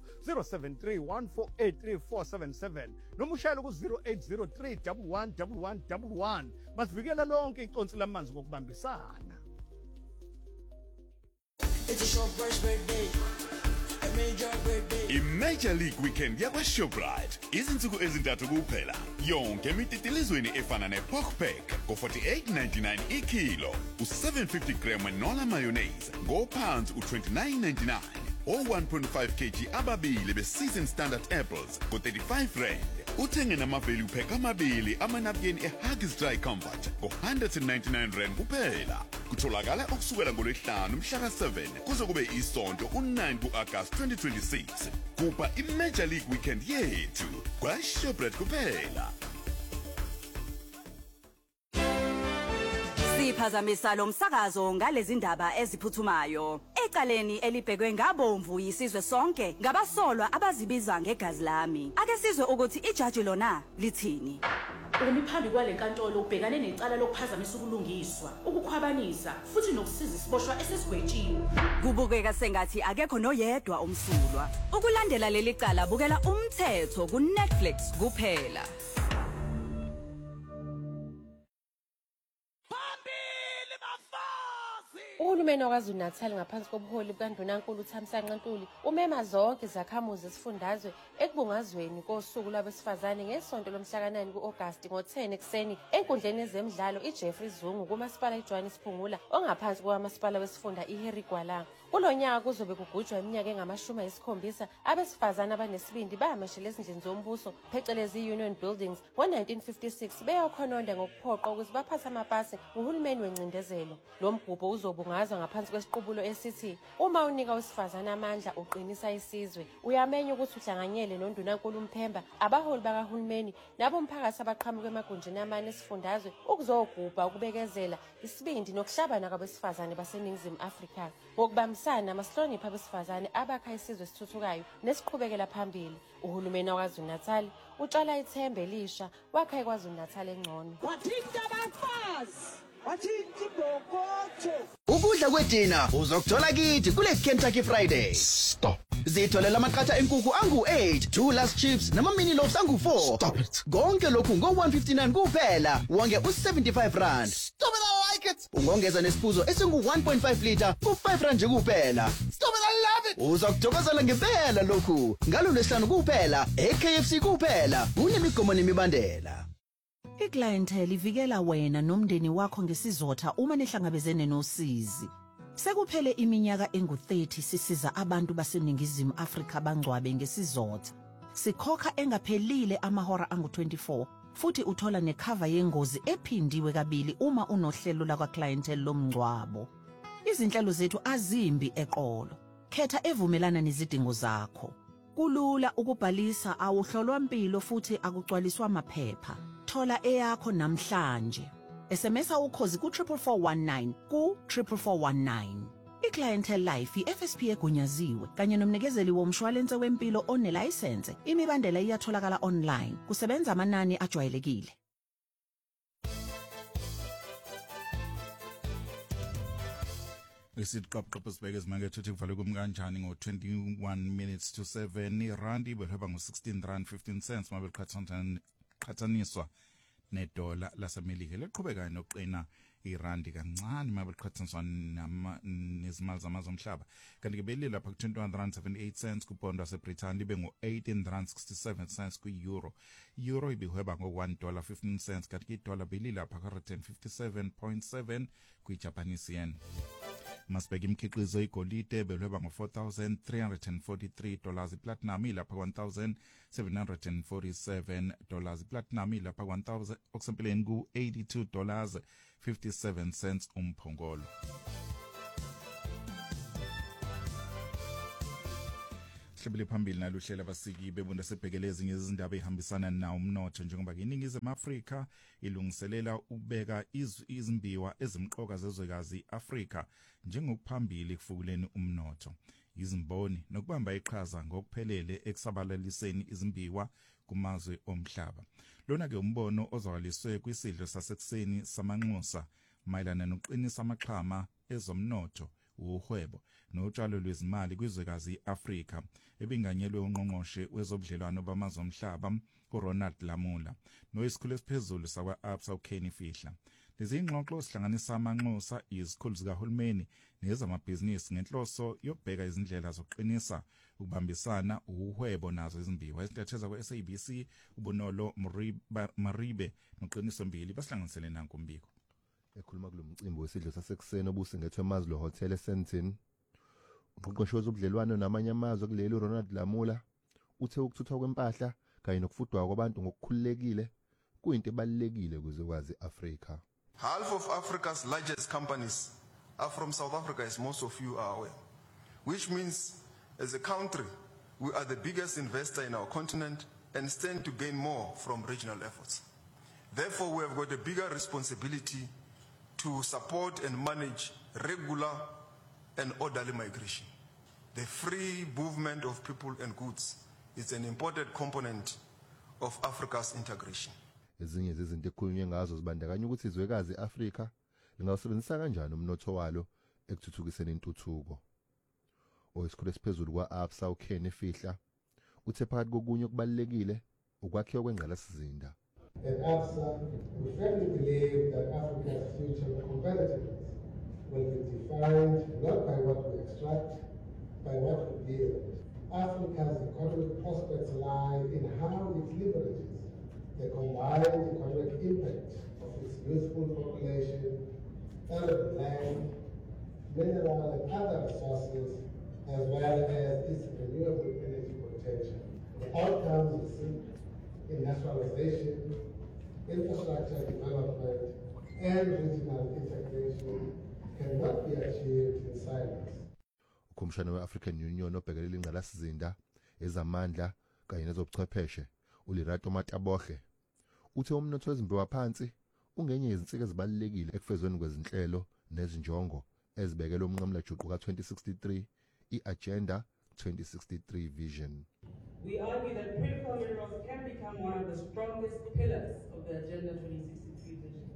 0731483477 noma ushayele ku-0803 111111 masivikela lonke iconsi lamanzi ngokubambisana. It's a Shoprite's birthday. A major birthday. I-Major League Weekend yakwa-Shoprite izinsuku ezintathu kuphela. Yonke emititilizweni efana ne-pork pack ngo-48.99 ikilo, u-750 gram wenola mayonnaise ngophansi u-29.99, o-1.5 kg ababili be-season standard apples ngo-35 rand. Uthenge nama-value pack amabili amanapukeni e-Huggies Dry Comfort ngo-199 rand kuphela. Kutholakala okusukela ngoLwesihlanu mhlaka 7 kuze kube isonto u-9 ku-August 2026. Kuba i-Major League Weekend yethu kwa-Shoprite kuphela. Siphazamisa lo msakazo ngalezi ndaba eziphuthumayo. Ecaleni elibhekwe ngabomvu yisizwe sonke ngabasolwa abazibiza ngegazi lami. Ake sizwe ukuthi ijaji lona lithini. Umi phambi kwalenkantolo ubhekane necala lokuphazamisa ukulungiswa, ukukhwabanisa futhi nokusiza isiboshwa esesigwetshiwe. Kubukeka sengathi akekho noyedwa umsulwa. Ukulandela leli cala bukela Umthetho ku-Netflix kuphela. Uhulumeni waKwaZulu-Natal ngaphansi kobuholi bukaNdunankulu uThamsanqa Ntuli umema zonke izakhamuzi zesifundazwe ekubungazweni kosuku lwabesifazane ngesonto lomhla ka-9 ku-August ngo-10 ekuseni enkundleni yezemidlalo iJeffrey Zungu kumasipala iJohannesburg ongaphansi kwamasipala wesifunda iHarry Gwala. Kulo nyaka kuzobe kugujwa iminyaka engama-70 abesifazane abanesibindi bahamashela ezindlini zombuso phecelezi Union Buildings ngo-1956 beyokhononda ngokuphoqa ukuthi baphathe amapasi nguhulumeni wencindezelo. Lo mgubho uzobungazwa ngaphansi kwesiqubulo esithi uma unika wesifazane amandla uqinisa isizwe. Uyamenya ukuthi uhlanganyele noNdunankulu uMphemba, abaholi bakahulumeni nabomphakathi abaqhamuka emagunjini amane esifundazwe ukuzogubha ukubekezela isibindi nokuhlabana kwabesifazane baseNingizimu Afrika. Ngokubambisana amahlonipha abesifazane abakha isizwe esithuthukayo nesiqhubekela phambili. Uhulumeni waKwaZulu-Natal utshala ithemba elisha wakha iKwaZulu-Natal engcono. Wathinta abafazi, wathinta ibhokotho. Ukudla kwedina uzokuthola kithi kule Kentucky Friday. Stop. Zitholela amaqatha enkukhu angu-8, 2 last chips nama-mini loaves angu-4. Stop it. Konke lokhu ngo-159 kuphela, wonge u-75 rand. Stop it, I like it. Ungongeza nesiphuzo esingu-1.5 liter ku-5 rand nje kuphela. Stop it, I love it. Uzokuthokozela ngempela lokhu. Ngalo Lwesihlanu kuphela, e-KFC kuphela. Kunemigomo nemibandela. Iclientele ivikela wena nomndeni wakho ngesizotha uma nihlangabezene nosizi. Sekuphele iminyaka engu-30 sisiza abantu baseNingizimu Afrika bangcwabe ngesizotha. Sikhokha engaphelile amahora angu-24 futhi uthola necover yengozi ephindiwe kabili uma unohlelo lakwa-clientele lomngcwabo. Izinhlelo zethu azimbi eqolo. Khetha evumelana nezidingo zakho. Kulula ukubhalisa, awuhlolwa impilo futhi akugcwaliswa amaphepha. Thola eyakho namhlanje. SMSa ukhozi ku-44419 ku-44419. I-Clientele Life i-FSP egunyaziwe kanye nomnikezeli womshwalense wempilo onelayisense. Imibandela iyatholakala online. Kusebenza amanani ajwayelekile. Isiqaphuqaphu sibheke izimakethe ukuthi kuvalwe kumkanjani ngo-21 minutes to 7. Irandi belihweba ngo-16 rand 15 cents uma beliqhathaniswa nedola lasemelika. Liqhubekayo nokuqina irandi kancane uma beliqhathaniswa nezimali zamazwe omhlaba. Kanti-ke belilapha ku-21 rand 78 cents kupondo waseBrithani libe ngo-18 rand 67 cents ku-euro. Euro ibihweba ngo-$1 15 cents kanti-ke idola belilapha ku-157.7 kwi-Japanese yen. Masibheka imikhiqizo igolide belihweba ngo-$4,343, iplatinum ilapha $1,747, iplatinum ilapha $1,000 okusempeleni ku-$82.57 umphongolo. Sihlebele phambili naluhlela abasiki bebunda sebhekele ezinye izindaba ezihambisana nawo umnotho njengoba iNingizimu Afrika ilungiselela ukubeka izimbiwa ezimqoka zezwekazi Afrika njengokuphambili kufukuleni umnotho. Izimboni nokubamba iqhaza ngokuphelele ekusabalaliseni izimbiwa kumazwe omhlaba. Lona ke umbono ozwakaliswe kwisidlo sasekuseni samanxusa mayelana nokuqinisa amaqhama ezomnotho, uhwebo notshalo lwezimali kwizwekazi iAfrika ebinganyelwe ungqongqoshe wezobudlelwano bamazwe omhlaba uRonald Lamula noyisikhulu esiphezulu sakwa-Absa uKenny Fihla. Lezi ingxoxo sihlanganisa amanxusa, izikhulu zikahulumeni nezamabhizinisi ngenhloso yokubheka izindlela zokuqinisa ukubambisana uhwebo nazo izimbiwa. Esithetheza kwe-SABC uBonolo Maribe noqiniso mbili basihlanganisele nanku umbiko. Ekhuluma kulo mcimbi wesidlo sasekuseni obusingethwe eMazlo Hotel eSandton, uqoqosho wezobudlelwano namanye amazwe kuleli uRonald Lamula uthe ukuthuthwa kwempahla kanye nokufudwa kwabantu ngokukhululekile kuyinto ebalekile kwizwekazi Afrika. Half of Africa's largest companies are from South Africa, as most of you are aware, which means as a country we are the biggest investor in our continent and stand to gain more from regional efforts. Therefore, we have got a bigger responsibility to support and manage regular and orderly migration. The free movement of people and goods is an important component of Africa's integration. Ezinye zezinto ekhulunywe ngazo zibandakanya ukuthi izwekazi Afrika lingawusebenzisa kanjani umnotho walo ekuthuthukiseni intuthuko. Oyisikhulu esiphezulu kwa-Absa uKenny Fihla uthe phakathi kokunye okubalekile ukwakhiwa kwengqalasizinda. At Absa, we firmly believe that Africa's future competitiveness will be defined not by what we extract, by what we build. Africa's economic prospects lie in how it leverages the combined economic impact of its youthful population, arable land, mineral and other resources, as well as its renewable energy potential. The outcomes we seek industrialization, infrastructure development, and regional integration cannot be achieved in silence. Ukhomishana we-African Union obhekelela ingqalasizinda ezamandla kanye nezobuchwepheshe uLerato Mataboge uthe umnotho wezimbiwa phansi ungenye izinsika ezibalekile ekufezweni kwezinhlelo nezinjongo ezibekelwe umnqamula juqu ka-2063 i-Agenda 2063 Vision. We argue that critical minerals can become one of the strongest pillars of the Agenda 2063 vision.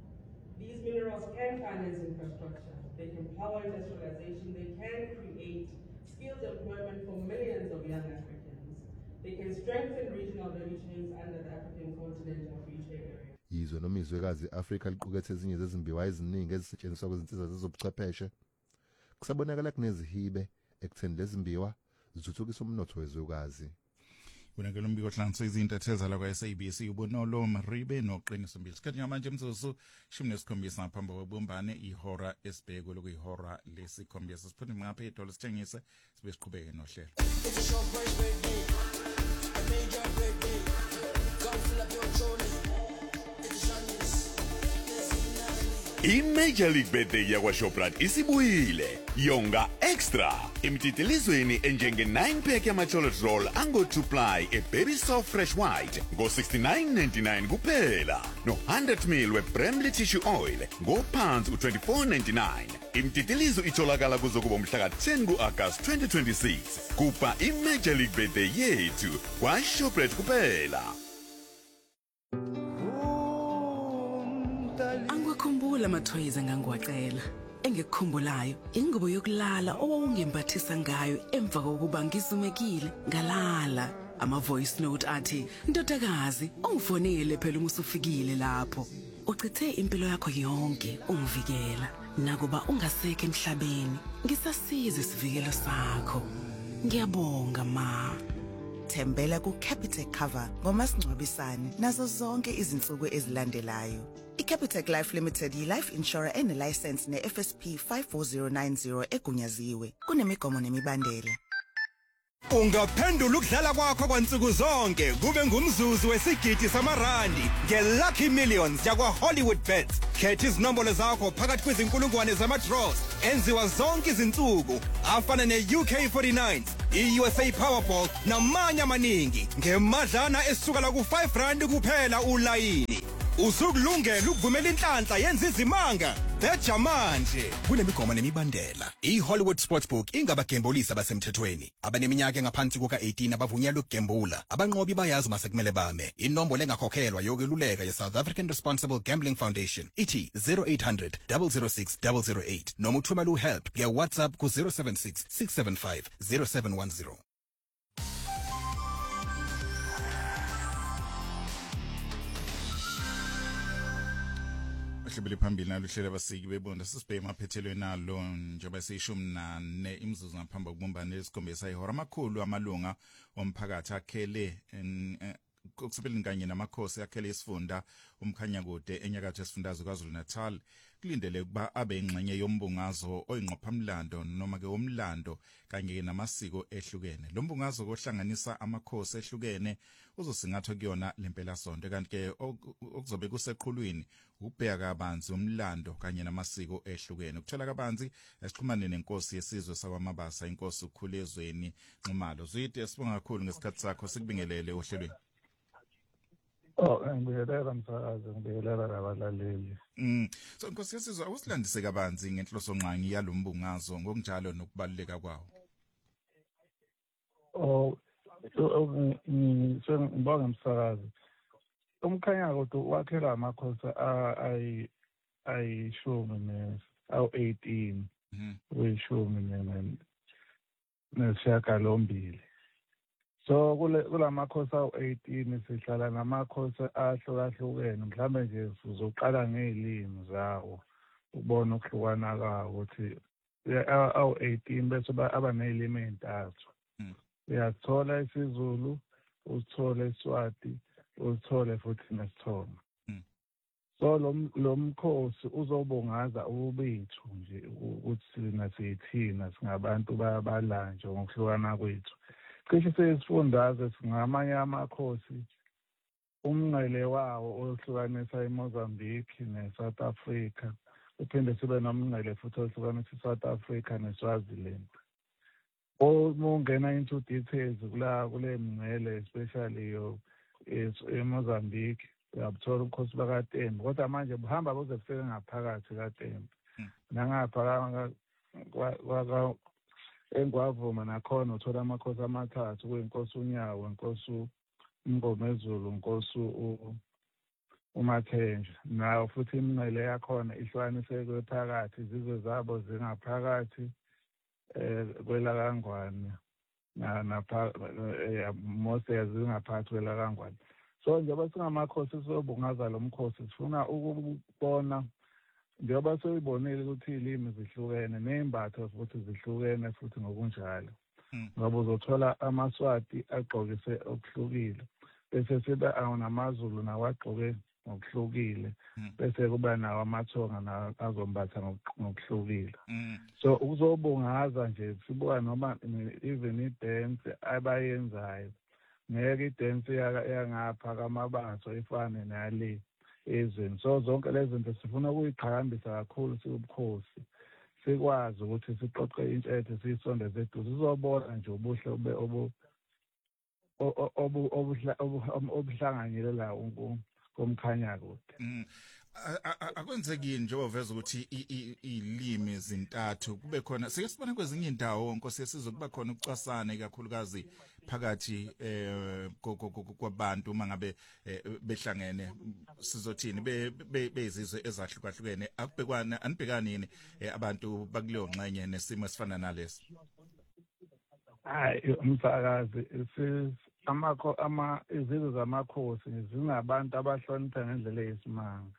These minerals can finance infrastructure, they can power industrialization, they can create skilled employment for millions of young Africans, they can strengthen regional value chains under the African Continental Free Trade Area. Yizwe noma izwekazi Afrika liqukethe ezinye zezimbiwa eziningi ezisetshenziswa kwezinsiza zezobuchwepheshe. Kusabonakala kunezihibe ekutheni lezimbiwa zithuthukisa umnotho wezwekazi. Kunakelo mbiko hlanganisa izinto ethezala kwa-SABC uBonolo Maribe noqiniso mbili. Isikhathi ngamanje imzuzu 17 ngaphambi kwebumbane ihora esibhekwe lokuyihora lesikhombisa. Siphinde ngapha edolo sithengise sibe siqhubeke nohlelo. I-Major League Birthday yakwa-Shoprite isibuyile yonga extra emtitelizweni enjenge 9-pack yama-chocolate roll ango-2ply e-Berry Soft Fresh White ngo-69.99 kuphela no-100 ml we-Bramley Tissue Oil ngophansi u-24.99. Imtitilizo itholakala kuzokuba umhla ka-10 ku-August 2026. Kupa i-Major League Birthday yethu kwa-Shoprite kuphela. Angikukhumbula ama-toys engangiwacela. Engikukhumbulayo ingubo yokulala owawungembathisa ngayo emva kokuba ngizumekile ngalala. Ama-voice note athi, ndodakazi ungifonele phela uma usufikile lapho. Uchithe impilo yakho yonke ungivikela. Nakuba ungasekho emhlabeni, ngisasiza isivikelo sakho. Ngiyabonga ma. Thembela ku-Capitec Cover ngomasingcwabisane nazo zonke izinsuku ezilandelayo. I-Capitec Life Limited yi-life insurer ene-license ne-FSP 54090 egunyaziwe. Kunemigomo nemibandela. Ungaphendula ukudlala kwakho kwansuku zonke kube ngumzuzu wesigidi samarandi nge-Lucky Millions yakwa-Hollywood Bets. Khetha izinombolo zakho phakathi kwezinkulungwane zama-draws enziwa zonke izinsuku afana ne-UK49, i-USA Powerball namanye amaningi ngemadlana esukela ku-R5 kuphela ulayini. usukulungela ukuvumela inhlanhla yenza izimanga beja manje kunemigomo nemibandela iHollywood Sportsbook ingabagembulisi abasemthethweni abaneminyaka engaphansi kuka-18 abavunyelwe ukugembula abanqobi bayazi uma sekumele bame inombolo engakhokhelwa yokweluleka ye-South African Responsible Gambling Foundation ithi 0800 006 008 noma uthumela uhelp via WhatsApp ku 076 675 0710. Hlebele phambili nalo hlelo abasiki bebonda sisibheke emaphethelweni nalo njengoba seyishumi nane imizuzu ngaphambi kokubumbana lesikhombisa ihora amakhulu amalunga omphakathi akhele kokusebenzisa kanye namakhosi akhele isifunda umkhanyakude enyakatho esifundazwe KwaZulu-Natal kulindele ukuba abe ingxenye yombungazo oyingqophamlando noma ke womlando kanye namasiko ehlukene. Lo mbungazo kohlanganisa amakhosi ehlukene uzosingathwa kuyona lempela sonto kanti ke okuzobe kuseqhulwini ubheka kabanzi umlando kanye namasiko ehlukene. Ukuthola kabanzi esixhumane nenkosi yesizwe sakwamabasa inkosi ukhulezweni Nxumalo. Zwide sibonga kakhulu ngesikhathi sakho sikubingelele ohlelweni. Ngibingelela msakazi, ngibingelela nabalaleli. So nkosi yesizwe awusilandise kabanzi ngenhloso nqangi yalombungazo ngokunjalo nokubaluleka kwawo. Ngibonga msakazi. Umkhanyakude wakhela amakhosi ayishumi awu-18 uyishumi nesishiyagalombili. So kulamakhosi awu-18 sihlala namakhosi ahlukahlukene mhlawumbe nje sizoqala ngezilimi zawo ubone ukuhlukana kwawo ukuthi awu-18 bese aba nezilimi ezintathu. Uyathola isiZulu, usithole iSwati, usithole futhi nesithonga. So lo mkhosi uzobungaza ubethu nje ukuthi sina siyithina singabantu babalanje ngokuhlukana kwethu. Cishe sesifundazwe singamanye amakhosi umngcele wawo ohlukanisa iMozambique neSouth Africa uphinde sibe nomngcele futhi ohlukanisa iSouth Africa neSwaziland. Ungena into details kule mngcele especially eMozambique uyabuthola ubukhosi bakaTembu kodwa manje buhamba buze bufike ngaphakathi kaTembu nangapha eNgwavuma nakhona uthola amakhosi amathathu kuyinkosi uNyawo, inkosi uMngomezulu, inkosi uMathenjwa. Nayo futhi imingcele yakhona ihlukaniseke phakathi izizwe zabo zingaphakathi kwelaKangwane mose zingaphakathi kwelaKangwane. So njengoba singamakhosi sisobungaza lo mkhosi sifuna ukubona njengoba soyibonile ukuthi izilimi zihlukene nezimbatho futhi zihlukene futhi ngokunjalo. Ngoba uzothola amaswati agqokise okuhlukile bese sibe namaZulu nawagqoke ngokuhlukile bese kuba nawo amathonga nawo azombatha ngokuhlukile. So ukuzobungaza nje sibuka noma even idance abayenzayo ngeke idance yangapha kamabaso ifane nale ezweni. So zonke lezi zinto sifuna ukuyiqhakambisa kakhulu siubukhosi sikwazi ukuthi siqoqe intshethe siyisondeze eduze sizobona nje ubuhle obuhlanganyele la komkhanyakude. Akwenzekini njengoba veza ukuthi izilimi zintathu kube khona sike sibone kwezinye indawo nkosi yesizwe kuba khona ukucwasana kakhulukazi phakathi kwabantu mangabe behlangene sizothini bezizwe ezahlukahlukene akubhekwana anibhekanini abantu bakuleyo ngxenye nesimo esifana nalesi. Hayi umsakazi izizwe zamakhosi zingabantu abahlonipha ngendlela yesimanga.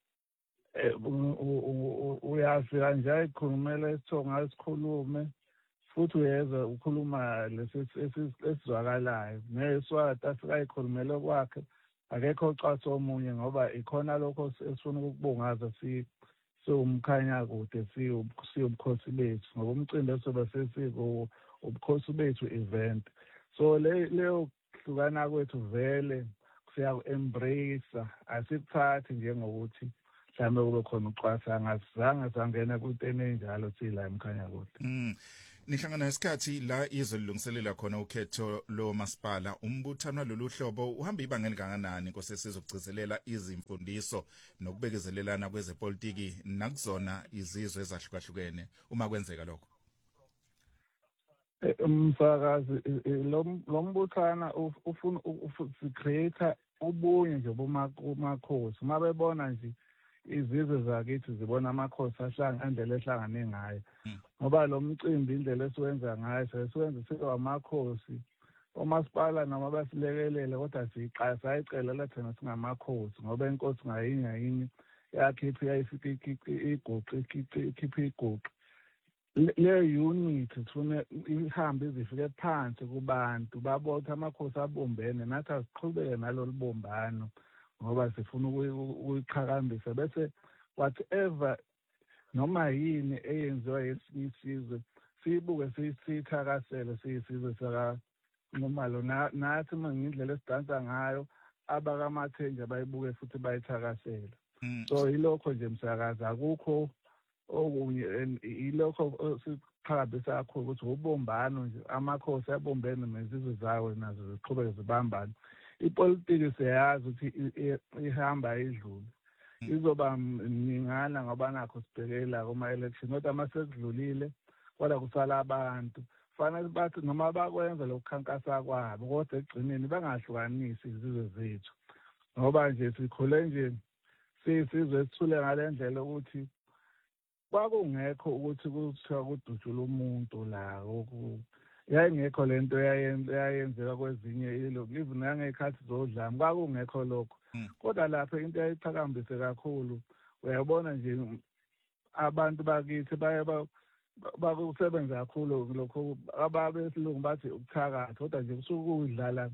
Uyafika nje ayikhulumela isithonga esikhulume futhi uyeza ukhuluma lesizwakalayo neSwati asikayikhulumela kwakhe akekho ocasa omunye ngoba ikhona lokho esifuna ukubungaza siwumkhanyakude siyubukhosi bethu ngoba umcimbi esobe sesiko ubukhosi bethu event. So leyo hlukana kwethu vele siya-embrace asikuthathi njengokuthi mhlawumbe kube khona ucwasa angazange sangena kutene enjalo sila emkhanyakude. Nihlangana nesikhathi la izolungiselela khona ukhetho lo masipala umbuthano lolu hlobo uhamba ibanga elikanganani Nkosi Sezwe ukugcizelela izimfundiso nokubekezelelana kwezepolitiki nakuzona izizwe ezahlukahlukene uma kwenzeka lokho. Umsakazi lo mbuthana ufuna create ubunye nje bomakhosi mabebona nje izizwe zakithi zibona amakhosi indlela ehlangane ngayo ngoba lo mcimbi indlela esiwenza ngayo siwenza sibe amakhosi omasipala noma basilekelele kodwa sayicela la thina singamakhosi ngoba inkosi ngayinye yakhipha ikhipha iguqu le unit sifuna ihambe izifike phansi kubantu babotha amakhosi abumbene nathi asiqhubeke nalolu bumbano ngoba sifuna ukuyiqhakambisa bese whatever noma yini eyenziwa yesizwe sibuke siyithakasele siyisizwe saka normalo nathi ngindlela esidansa ngayo abakamathenje bayibuke futhi bayithakasela so ilokho nje msakazi akukho okunye ilokho siqhakambisa kakhulu ukuthi ubumbano nje amakhosi abumbene nezizwe zawo nazo ziqhubeke zibambane ipolitiki siyazi ukuthi ihamba idlule izoba mningana ngoba nakho sibhekela kuma-election kodwa uma sekudlulile kodwa kusala abantu fanele bathi noma bakwenza lokukhankasa kwabo kodwa ekugcineni bangahlukanisi izizwe zethu ngoba nje sikhule nje siyisizwe esithule ngale ndlela ukuthi kwakungekho ukuthi kuthiwa kudutshula umuntu la yayingekho lento yayenzeka kwezinye even nangekhathi zodlame kwakungekho lokho kodwa lapha into yayiqhakambise kakhulu uyabona nje abantu bakithi baye bakusebenza kakhulu lokho ababesilungu bathi ukuthakatha kodwa nje kusuke udlala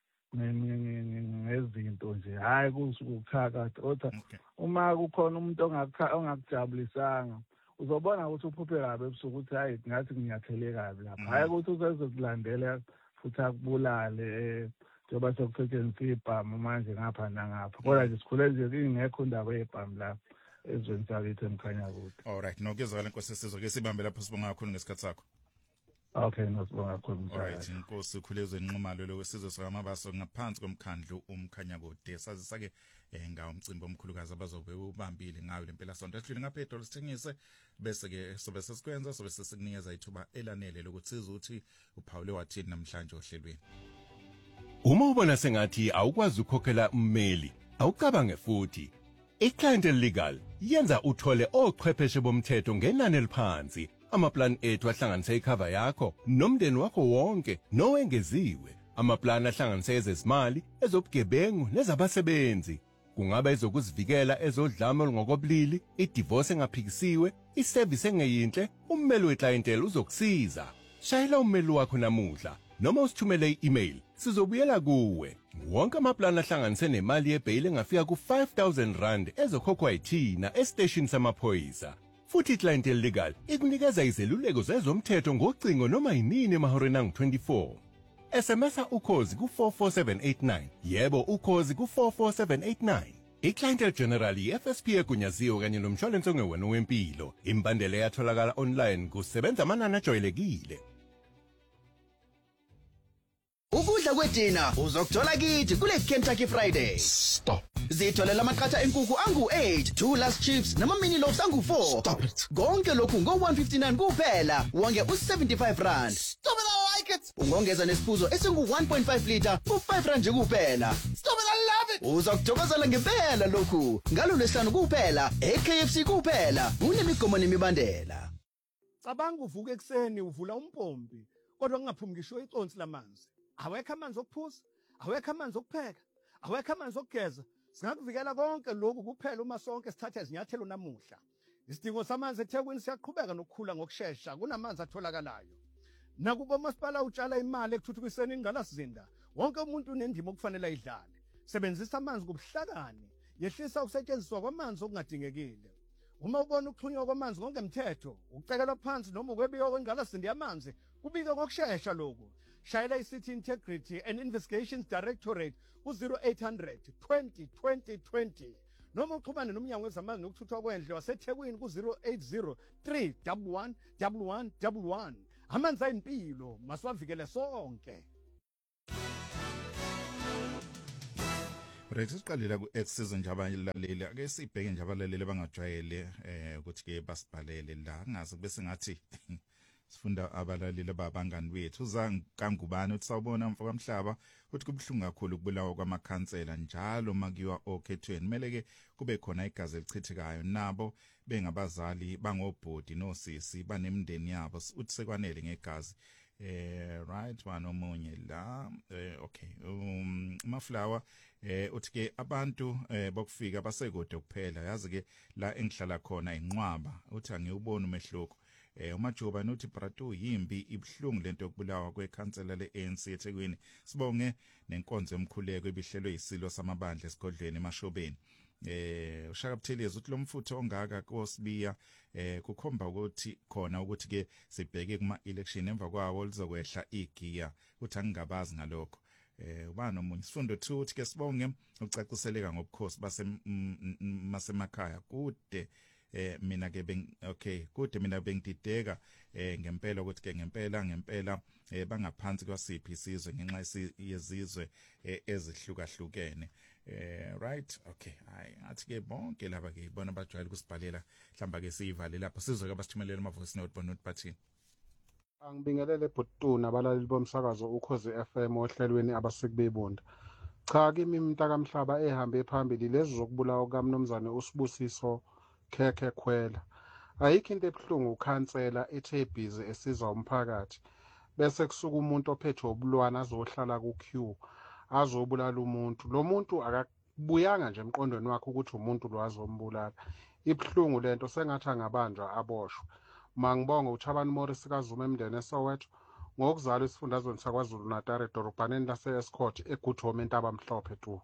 ngezinto nje hayi kusuke ukuthakatha kodwa uma kukhona umuntu ongakujabulisanga uzobona ukuthi uphuphe kabi ebusuku ukuthi hayi ngathi nginyathele kabi lapha hayi ukuthi usezokulandela futhi akubulale njengoba sekusetshenziswa ibhamu manje ngapha nangapha kodwa nje sikhule nje ingekho indaba yebhamu lapha ezweni sakithi emkhanya kude. Alright, nokezwakala Nkosi Sezwe ke sibambe lapho sibonga kakhulu ngesikhathi sakho. Okay, nosibonga kakhulu. Alright, Nkosi Khulezwe Nxumalo lo wesizwe sakaMabaso ngaphansi komkhandlu umkhanya kude sazisa ke ngawo umcimbi omkhulukazi abazobe ubambile ngayo lempela sonto ehlule ngaphedolo sithengise bese ke sobe sesikwenza sobe sesikunikeza ithuba elanele lokuthi sizuthi uphawule wathini namhlanje ohlelweni. Uma ubona sengathi awukwazi ukukhokhela ummeli awucabange futhi iClientele Legal yenza uthole ochwepheshe bomthetho ngenani eliphansi amaplan ethu ahlanganise icover yakho nomndeni wakho wonke nowengeziwe amaplan ahlanganise ezezimali ezobugebengu nezabasebenzi kungaba ezokuzivikela ezodlame olungokobulili idivorce engaphikisiwe iservice engeyinhle ummeli weClientele uzokusiza shayela ummeli wakho namuhla noma usithumele i-email sizobuyela kuwe wonke amaplan ahlanganise nemali yebail engafika ku-5,000 rand ezokhokhwa yithina esiteshini samaphoyisa futhi iClientele Legal ikunikeza izeluleko zezomthetho ngocingo noma yinini emahoreni angu-24 SMS ukhozi ku44789 yebo ukhozi ku44789 iClientele General iFSP egunyaziwe kanye nomshwalense ongewena wempilo imbandela yatholakala online kusebenza amanani ajwayelekile. Ukudla kwedina uzokuthola kithi kule Kentucky Friday. Stop. Zitholela amaqatha enkukhu angu-8, 2 last chips nama mini loaves angu-4. Stop it. Konke lokhu ngo-159 kuphela, wonge u-75 rand. Stop it, I like it. Ungongeza nesiphuzo esingu-1.5 liter ku-5 rand nje kuphela. Stop it, I love it. Uzokuthokozela ngempela lokhu. Ngalolwesihlanu kuphela, eKFC kuphela. Kunemigomo nemibandela. Cabanga uvuka ekseni uvula umpompi, kodwa kungaphumi ngisho iconsi lamanzi. Awekho amanzi okuphuza, awekho amanzi okupheka, awekho amanzi okugeza. Singakuvikela konke lokhu kuphela uma sonke sithatha izinyathelo namuhla. Isidingo samanzi eThekwini siyaqhubeka nokukhula ngokusheshsha kunamanzi atholakalayo. Nakuba umasipala utshala imali ekuthuthukiseni ingqalasizinda, wonke umuntu unendima okufanele ayidlale. Sebenzisa amanzi ngobuhlakani, yehlisa ukusetshenziswa kwamanzi okungadingekile. Uma ubona ukuxhunywa kwamanzi ngongemthetho, ukucekelwa phansi noma ukwebiwa kwengqalasizinda yamanzi, kubike ngokusheshsha lokhu. Shayela iCity Integrity and Investigations Directorate ku-0800 20 20 20 noma uxhumane nomnyango wezamanzi nokuthuthwa kwendle waseThekwini ku-080 311 1111 amanzi ayimpilo masiwavikele sonke. Right, siqalela ku X-season nje abalaleli ake sibheke nje abalaleli bangajwayele ukuthi ke basibhalele la ngazi bese ngathi sifunda abalaleli babangani bethu uzangangubani uthi sawubona mfo kamhlaba uthi kubhlungu kakhulu kubulawa kwamakhansela njalo makuyiwa okhethweni kumele ke kube khona igazi elichithekayo nabo bengabazali bangobhodi nosisi banemndeni yabo uthi sekwanele ngegazi right one omunye la okay Maflower uthi ke abantu bokufika basekude kuphela yazi ke la engihlala khona inqwaba uthi angiyubona umehluko uMajoba nothi Brato yimbi ibhlungu lento yokubulawa kwekhansela leANC eThekwini sibonge nenkonzo yomkhuleko ebihlelwe isilo samabandla esigodlweni eMashobeni uShaka Buthelezi uthi lo mfutho ongaka kosibiya kukhomba ukuthi khona ukuthi ke sibheke kuma election emva kwawo lizokwehla igiya uthi angingabazi ngalokho ubani omunye sifundo 2 uthi ke sibonge ucaciseleka ngobukhosi basemakhaya kude mina ke kude mina bengidideka ngempela ukuthi ke ngempela bangaphansi kwasiphi isizwe ngenxa yezizwe ezihlukahlukene right okay hayi athi ke bonke laba ke bona bajwayele kusibhalela mhlamba ke sivale lapha sizwe ke basithumelela ama voice note bonot bathini. Angibingelele Bhutuna abalaleli bomsakazo ukhozi FM ohlelweni abasikubebunda. Cha kimi mntaka Mhlaba ehambe phambili lezi zokubulawa kaMnumzane uSibusiso Khekhe Khwela. Ayikho into ebhlungu ukhansela ethe busy esiza umphakathi bese kusuka umuntu ophethe obulwana azohlala ku queue azobulala umuntu. Lo muntu akabuyanga nje emqondweni wakhe ukuthi umuntu lo azombulala. Ibhlungu lento sengathi angabanjwa aboshwe. Mangibonge uThabani Morris kaZuma emndeni eSoweto ngokuzalwa isifundazweni sakwaZulu Natal edorobhaneni lase-Escort eGuthome eNtabamhlophe tu.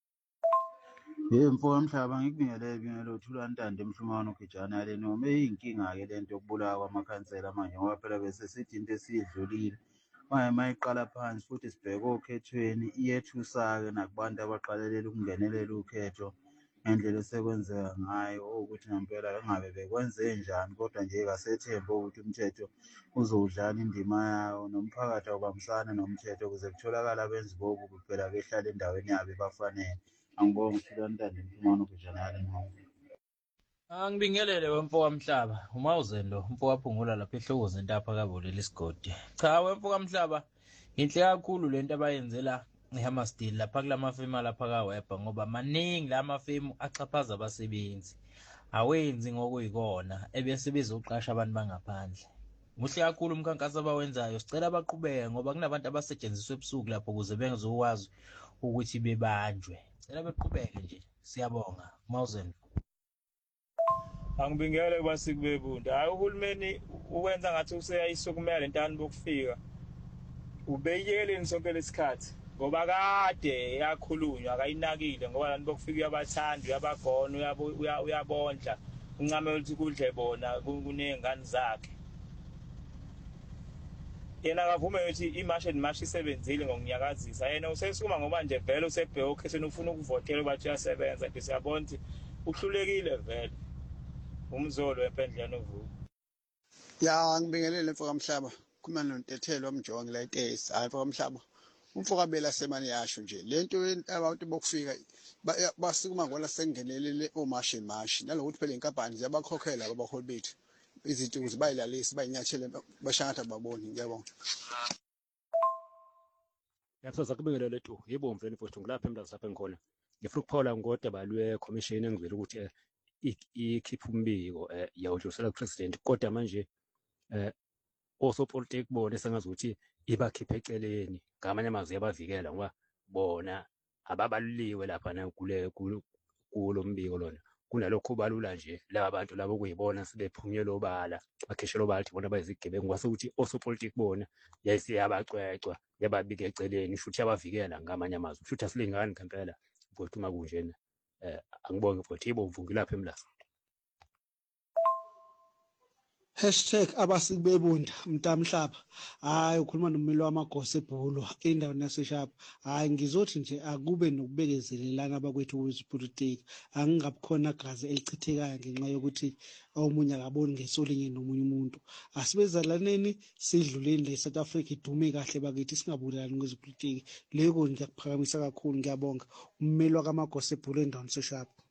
Mfo Mhlaba ngikubingelele uThula Ntande emhlumano ugijana yale noma eyinkinga ke lento yokubulawa kwamakhansela manje ngoba phela bese sithi into esiyidlulile manje mayiqala phansi futhi sibheke okhethweni iyethusa ke nakubantu abaqalelela ukungenelela ukhetho ngendlela esekwenzeka ngayo ukuthi ngempela engabe bekwenze njani kodwa nje kasethemba ukuthi umthetho uzodlala indima yawo nomphakathi awubambisana nomthetho ukuze kutholakala abenzi bobu phela behlala endaweni yabo bafanele. Angibonge uThula Ntande emhlumano ugijana yale. Angibingelele wemfo kaMhlaba umawuzendo umfo waphungula lapha ehlokoze intapha kaboleli isigodi. Cha wemfo kaMhlaba inhle kakhulu lento abayenzela eHammersdale lapha kulamafemu lapha kaWebber ngoba maningi lamafemu axhaphaza abasebenzi awenzi ngokuyikona ebese bezoqasha abantu bangaphandle. Muhle kakhulu umkhankaso abawenzayo sicela baqhubeke ngoba kunabantu abasetshenziswa ebusuku lapho ukuze bengezokwazi ukuthi bebanjwe. Cela beqhubeke nje siyabonga Mawuzendo. Angibingele kwasikubebunda hayi uhulumeni uwenza ngathi useyayisukumela lentani bokufika ubeyekele sonke lesikhathi ngoba kade yakhulunywa akayinakile ngoba lantu bokufika uyabathanda uyabagona uyabondla uncame ukuthi kudle bona kunengane zakhe yena akavume ukuthi imashi isebenzile ngokunyakazisa yena usesukuma ngoba nje vele usebheke okhethweni ufuna ukuvotela bathi uyasebenza nje siyabona ukuthi uhlulekile vele umzolo wempendleni uvuka. Ya ngibingelele mfo kaMhlaba kuma noNtethelo omjongi la iTesi hayi mfo kaMhlaba umfo kabela semani yasho nje lento abantu bokufika basukuma ngoba sengenelele omashi nalokuthi phela inkampani ziyabakhokhela abaholi bethu izinto ukuze bayilalise bayinyathele bashangatha baboni ngiyabonga. Yakusoza kubingelele tu yebo mfweni mfowethu ngilapha emntazi lapha engikhona ngifuna ukuphawula ngodaba lwe-commission engivela ukuthi ikhipha umbiko yawudlulisela ku-president kodwa manje osopolitiki bona esengazi ukuthi ibakhiphe eceleni ngamanye amazwi yabavikela ngoba bona ababaluliwe lapha kulo mbiko lona kunalokho balula nje laba bantu labo kuyibona sebephunyelwa obala bakhishela obala ukuthi bona bayizigebengu kwase ukuthi osopolitiki bona yayisiyabacwecwa yababika eceleni futhi yabavikela ngamanye amazwi futhi asilingani ngempela mfowethu uma kunjena angibonge mfowethu yebo mvungi lapha emlasa. #abasikubebunda mntamhlaba. Hayi ukhuluma nomilo wamagosa ebhulo endaweni yaseshapa. Hayi ngizothi nje akube nokubekezelelana abakwethu kwezepolitiki. Angingabi khona gazi elichithekayo ngenxa yokuthi omunye akaboni ngesolinye nomunye umuntu. Asibezalaneni sidluleni le South Africa idume kahle bakithi singabulelani kwezepolitiki. Leko ngiyakuphakamisa kakhulu ngiyabonga. Umilo wamagosa ebhulo endaweni yaseshapa.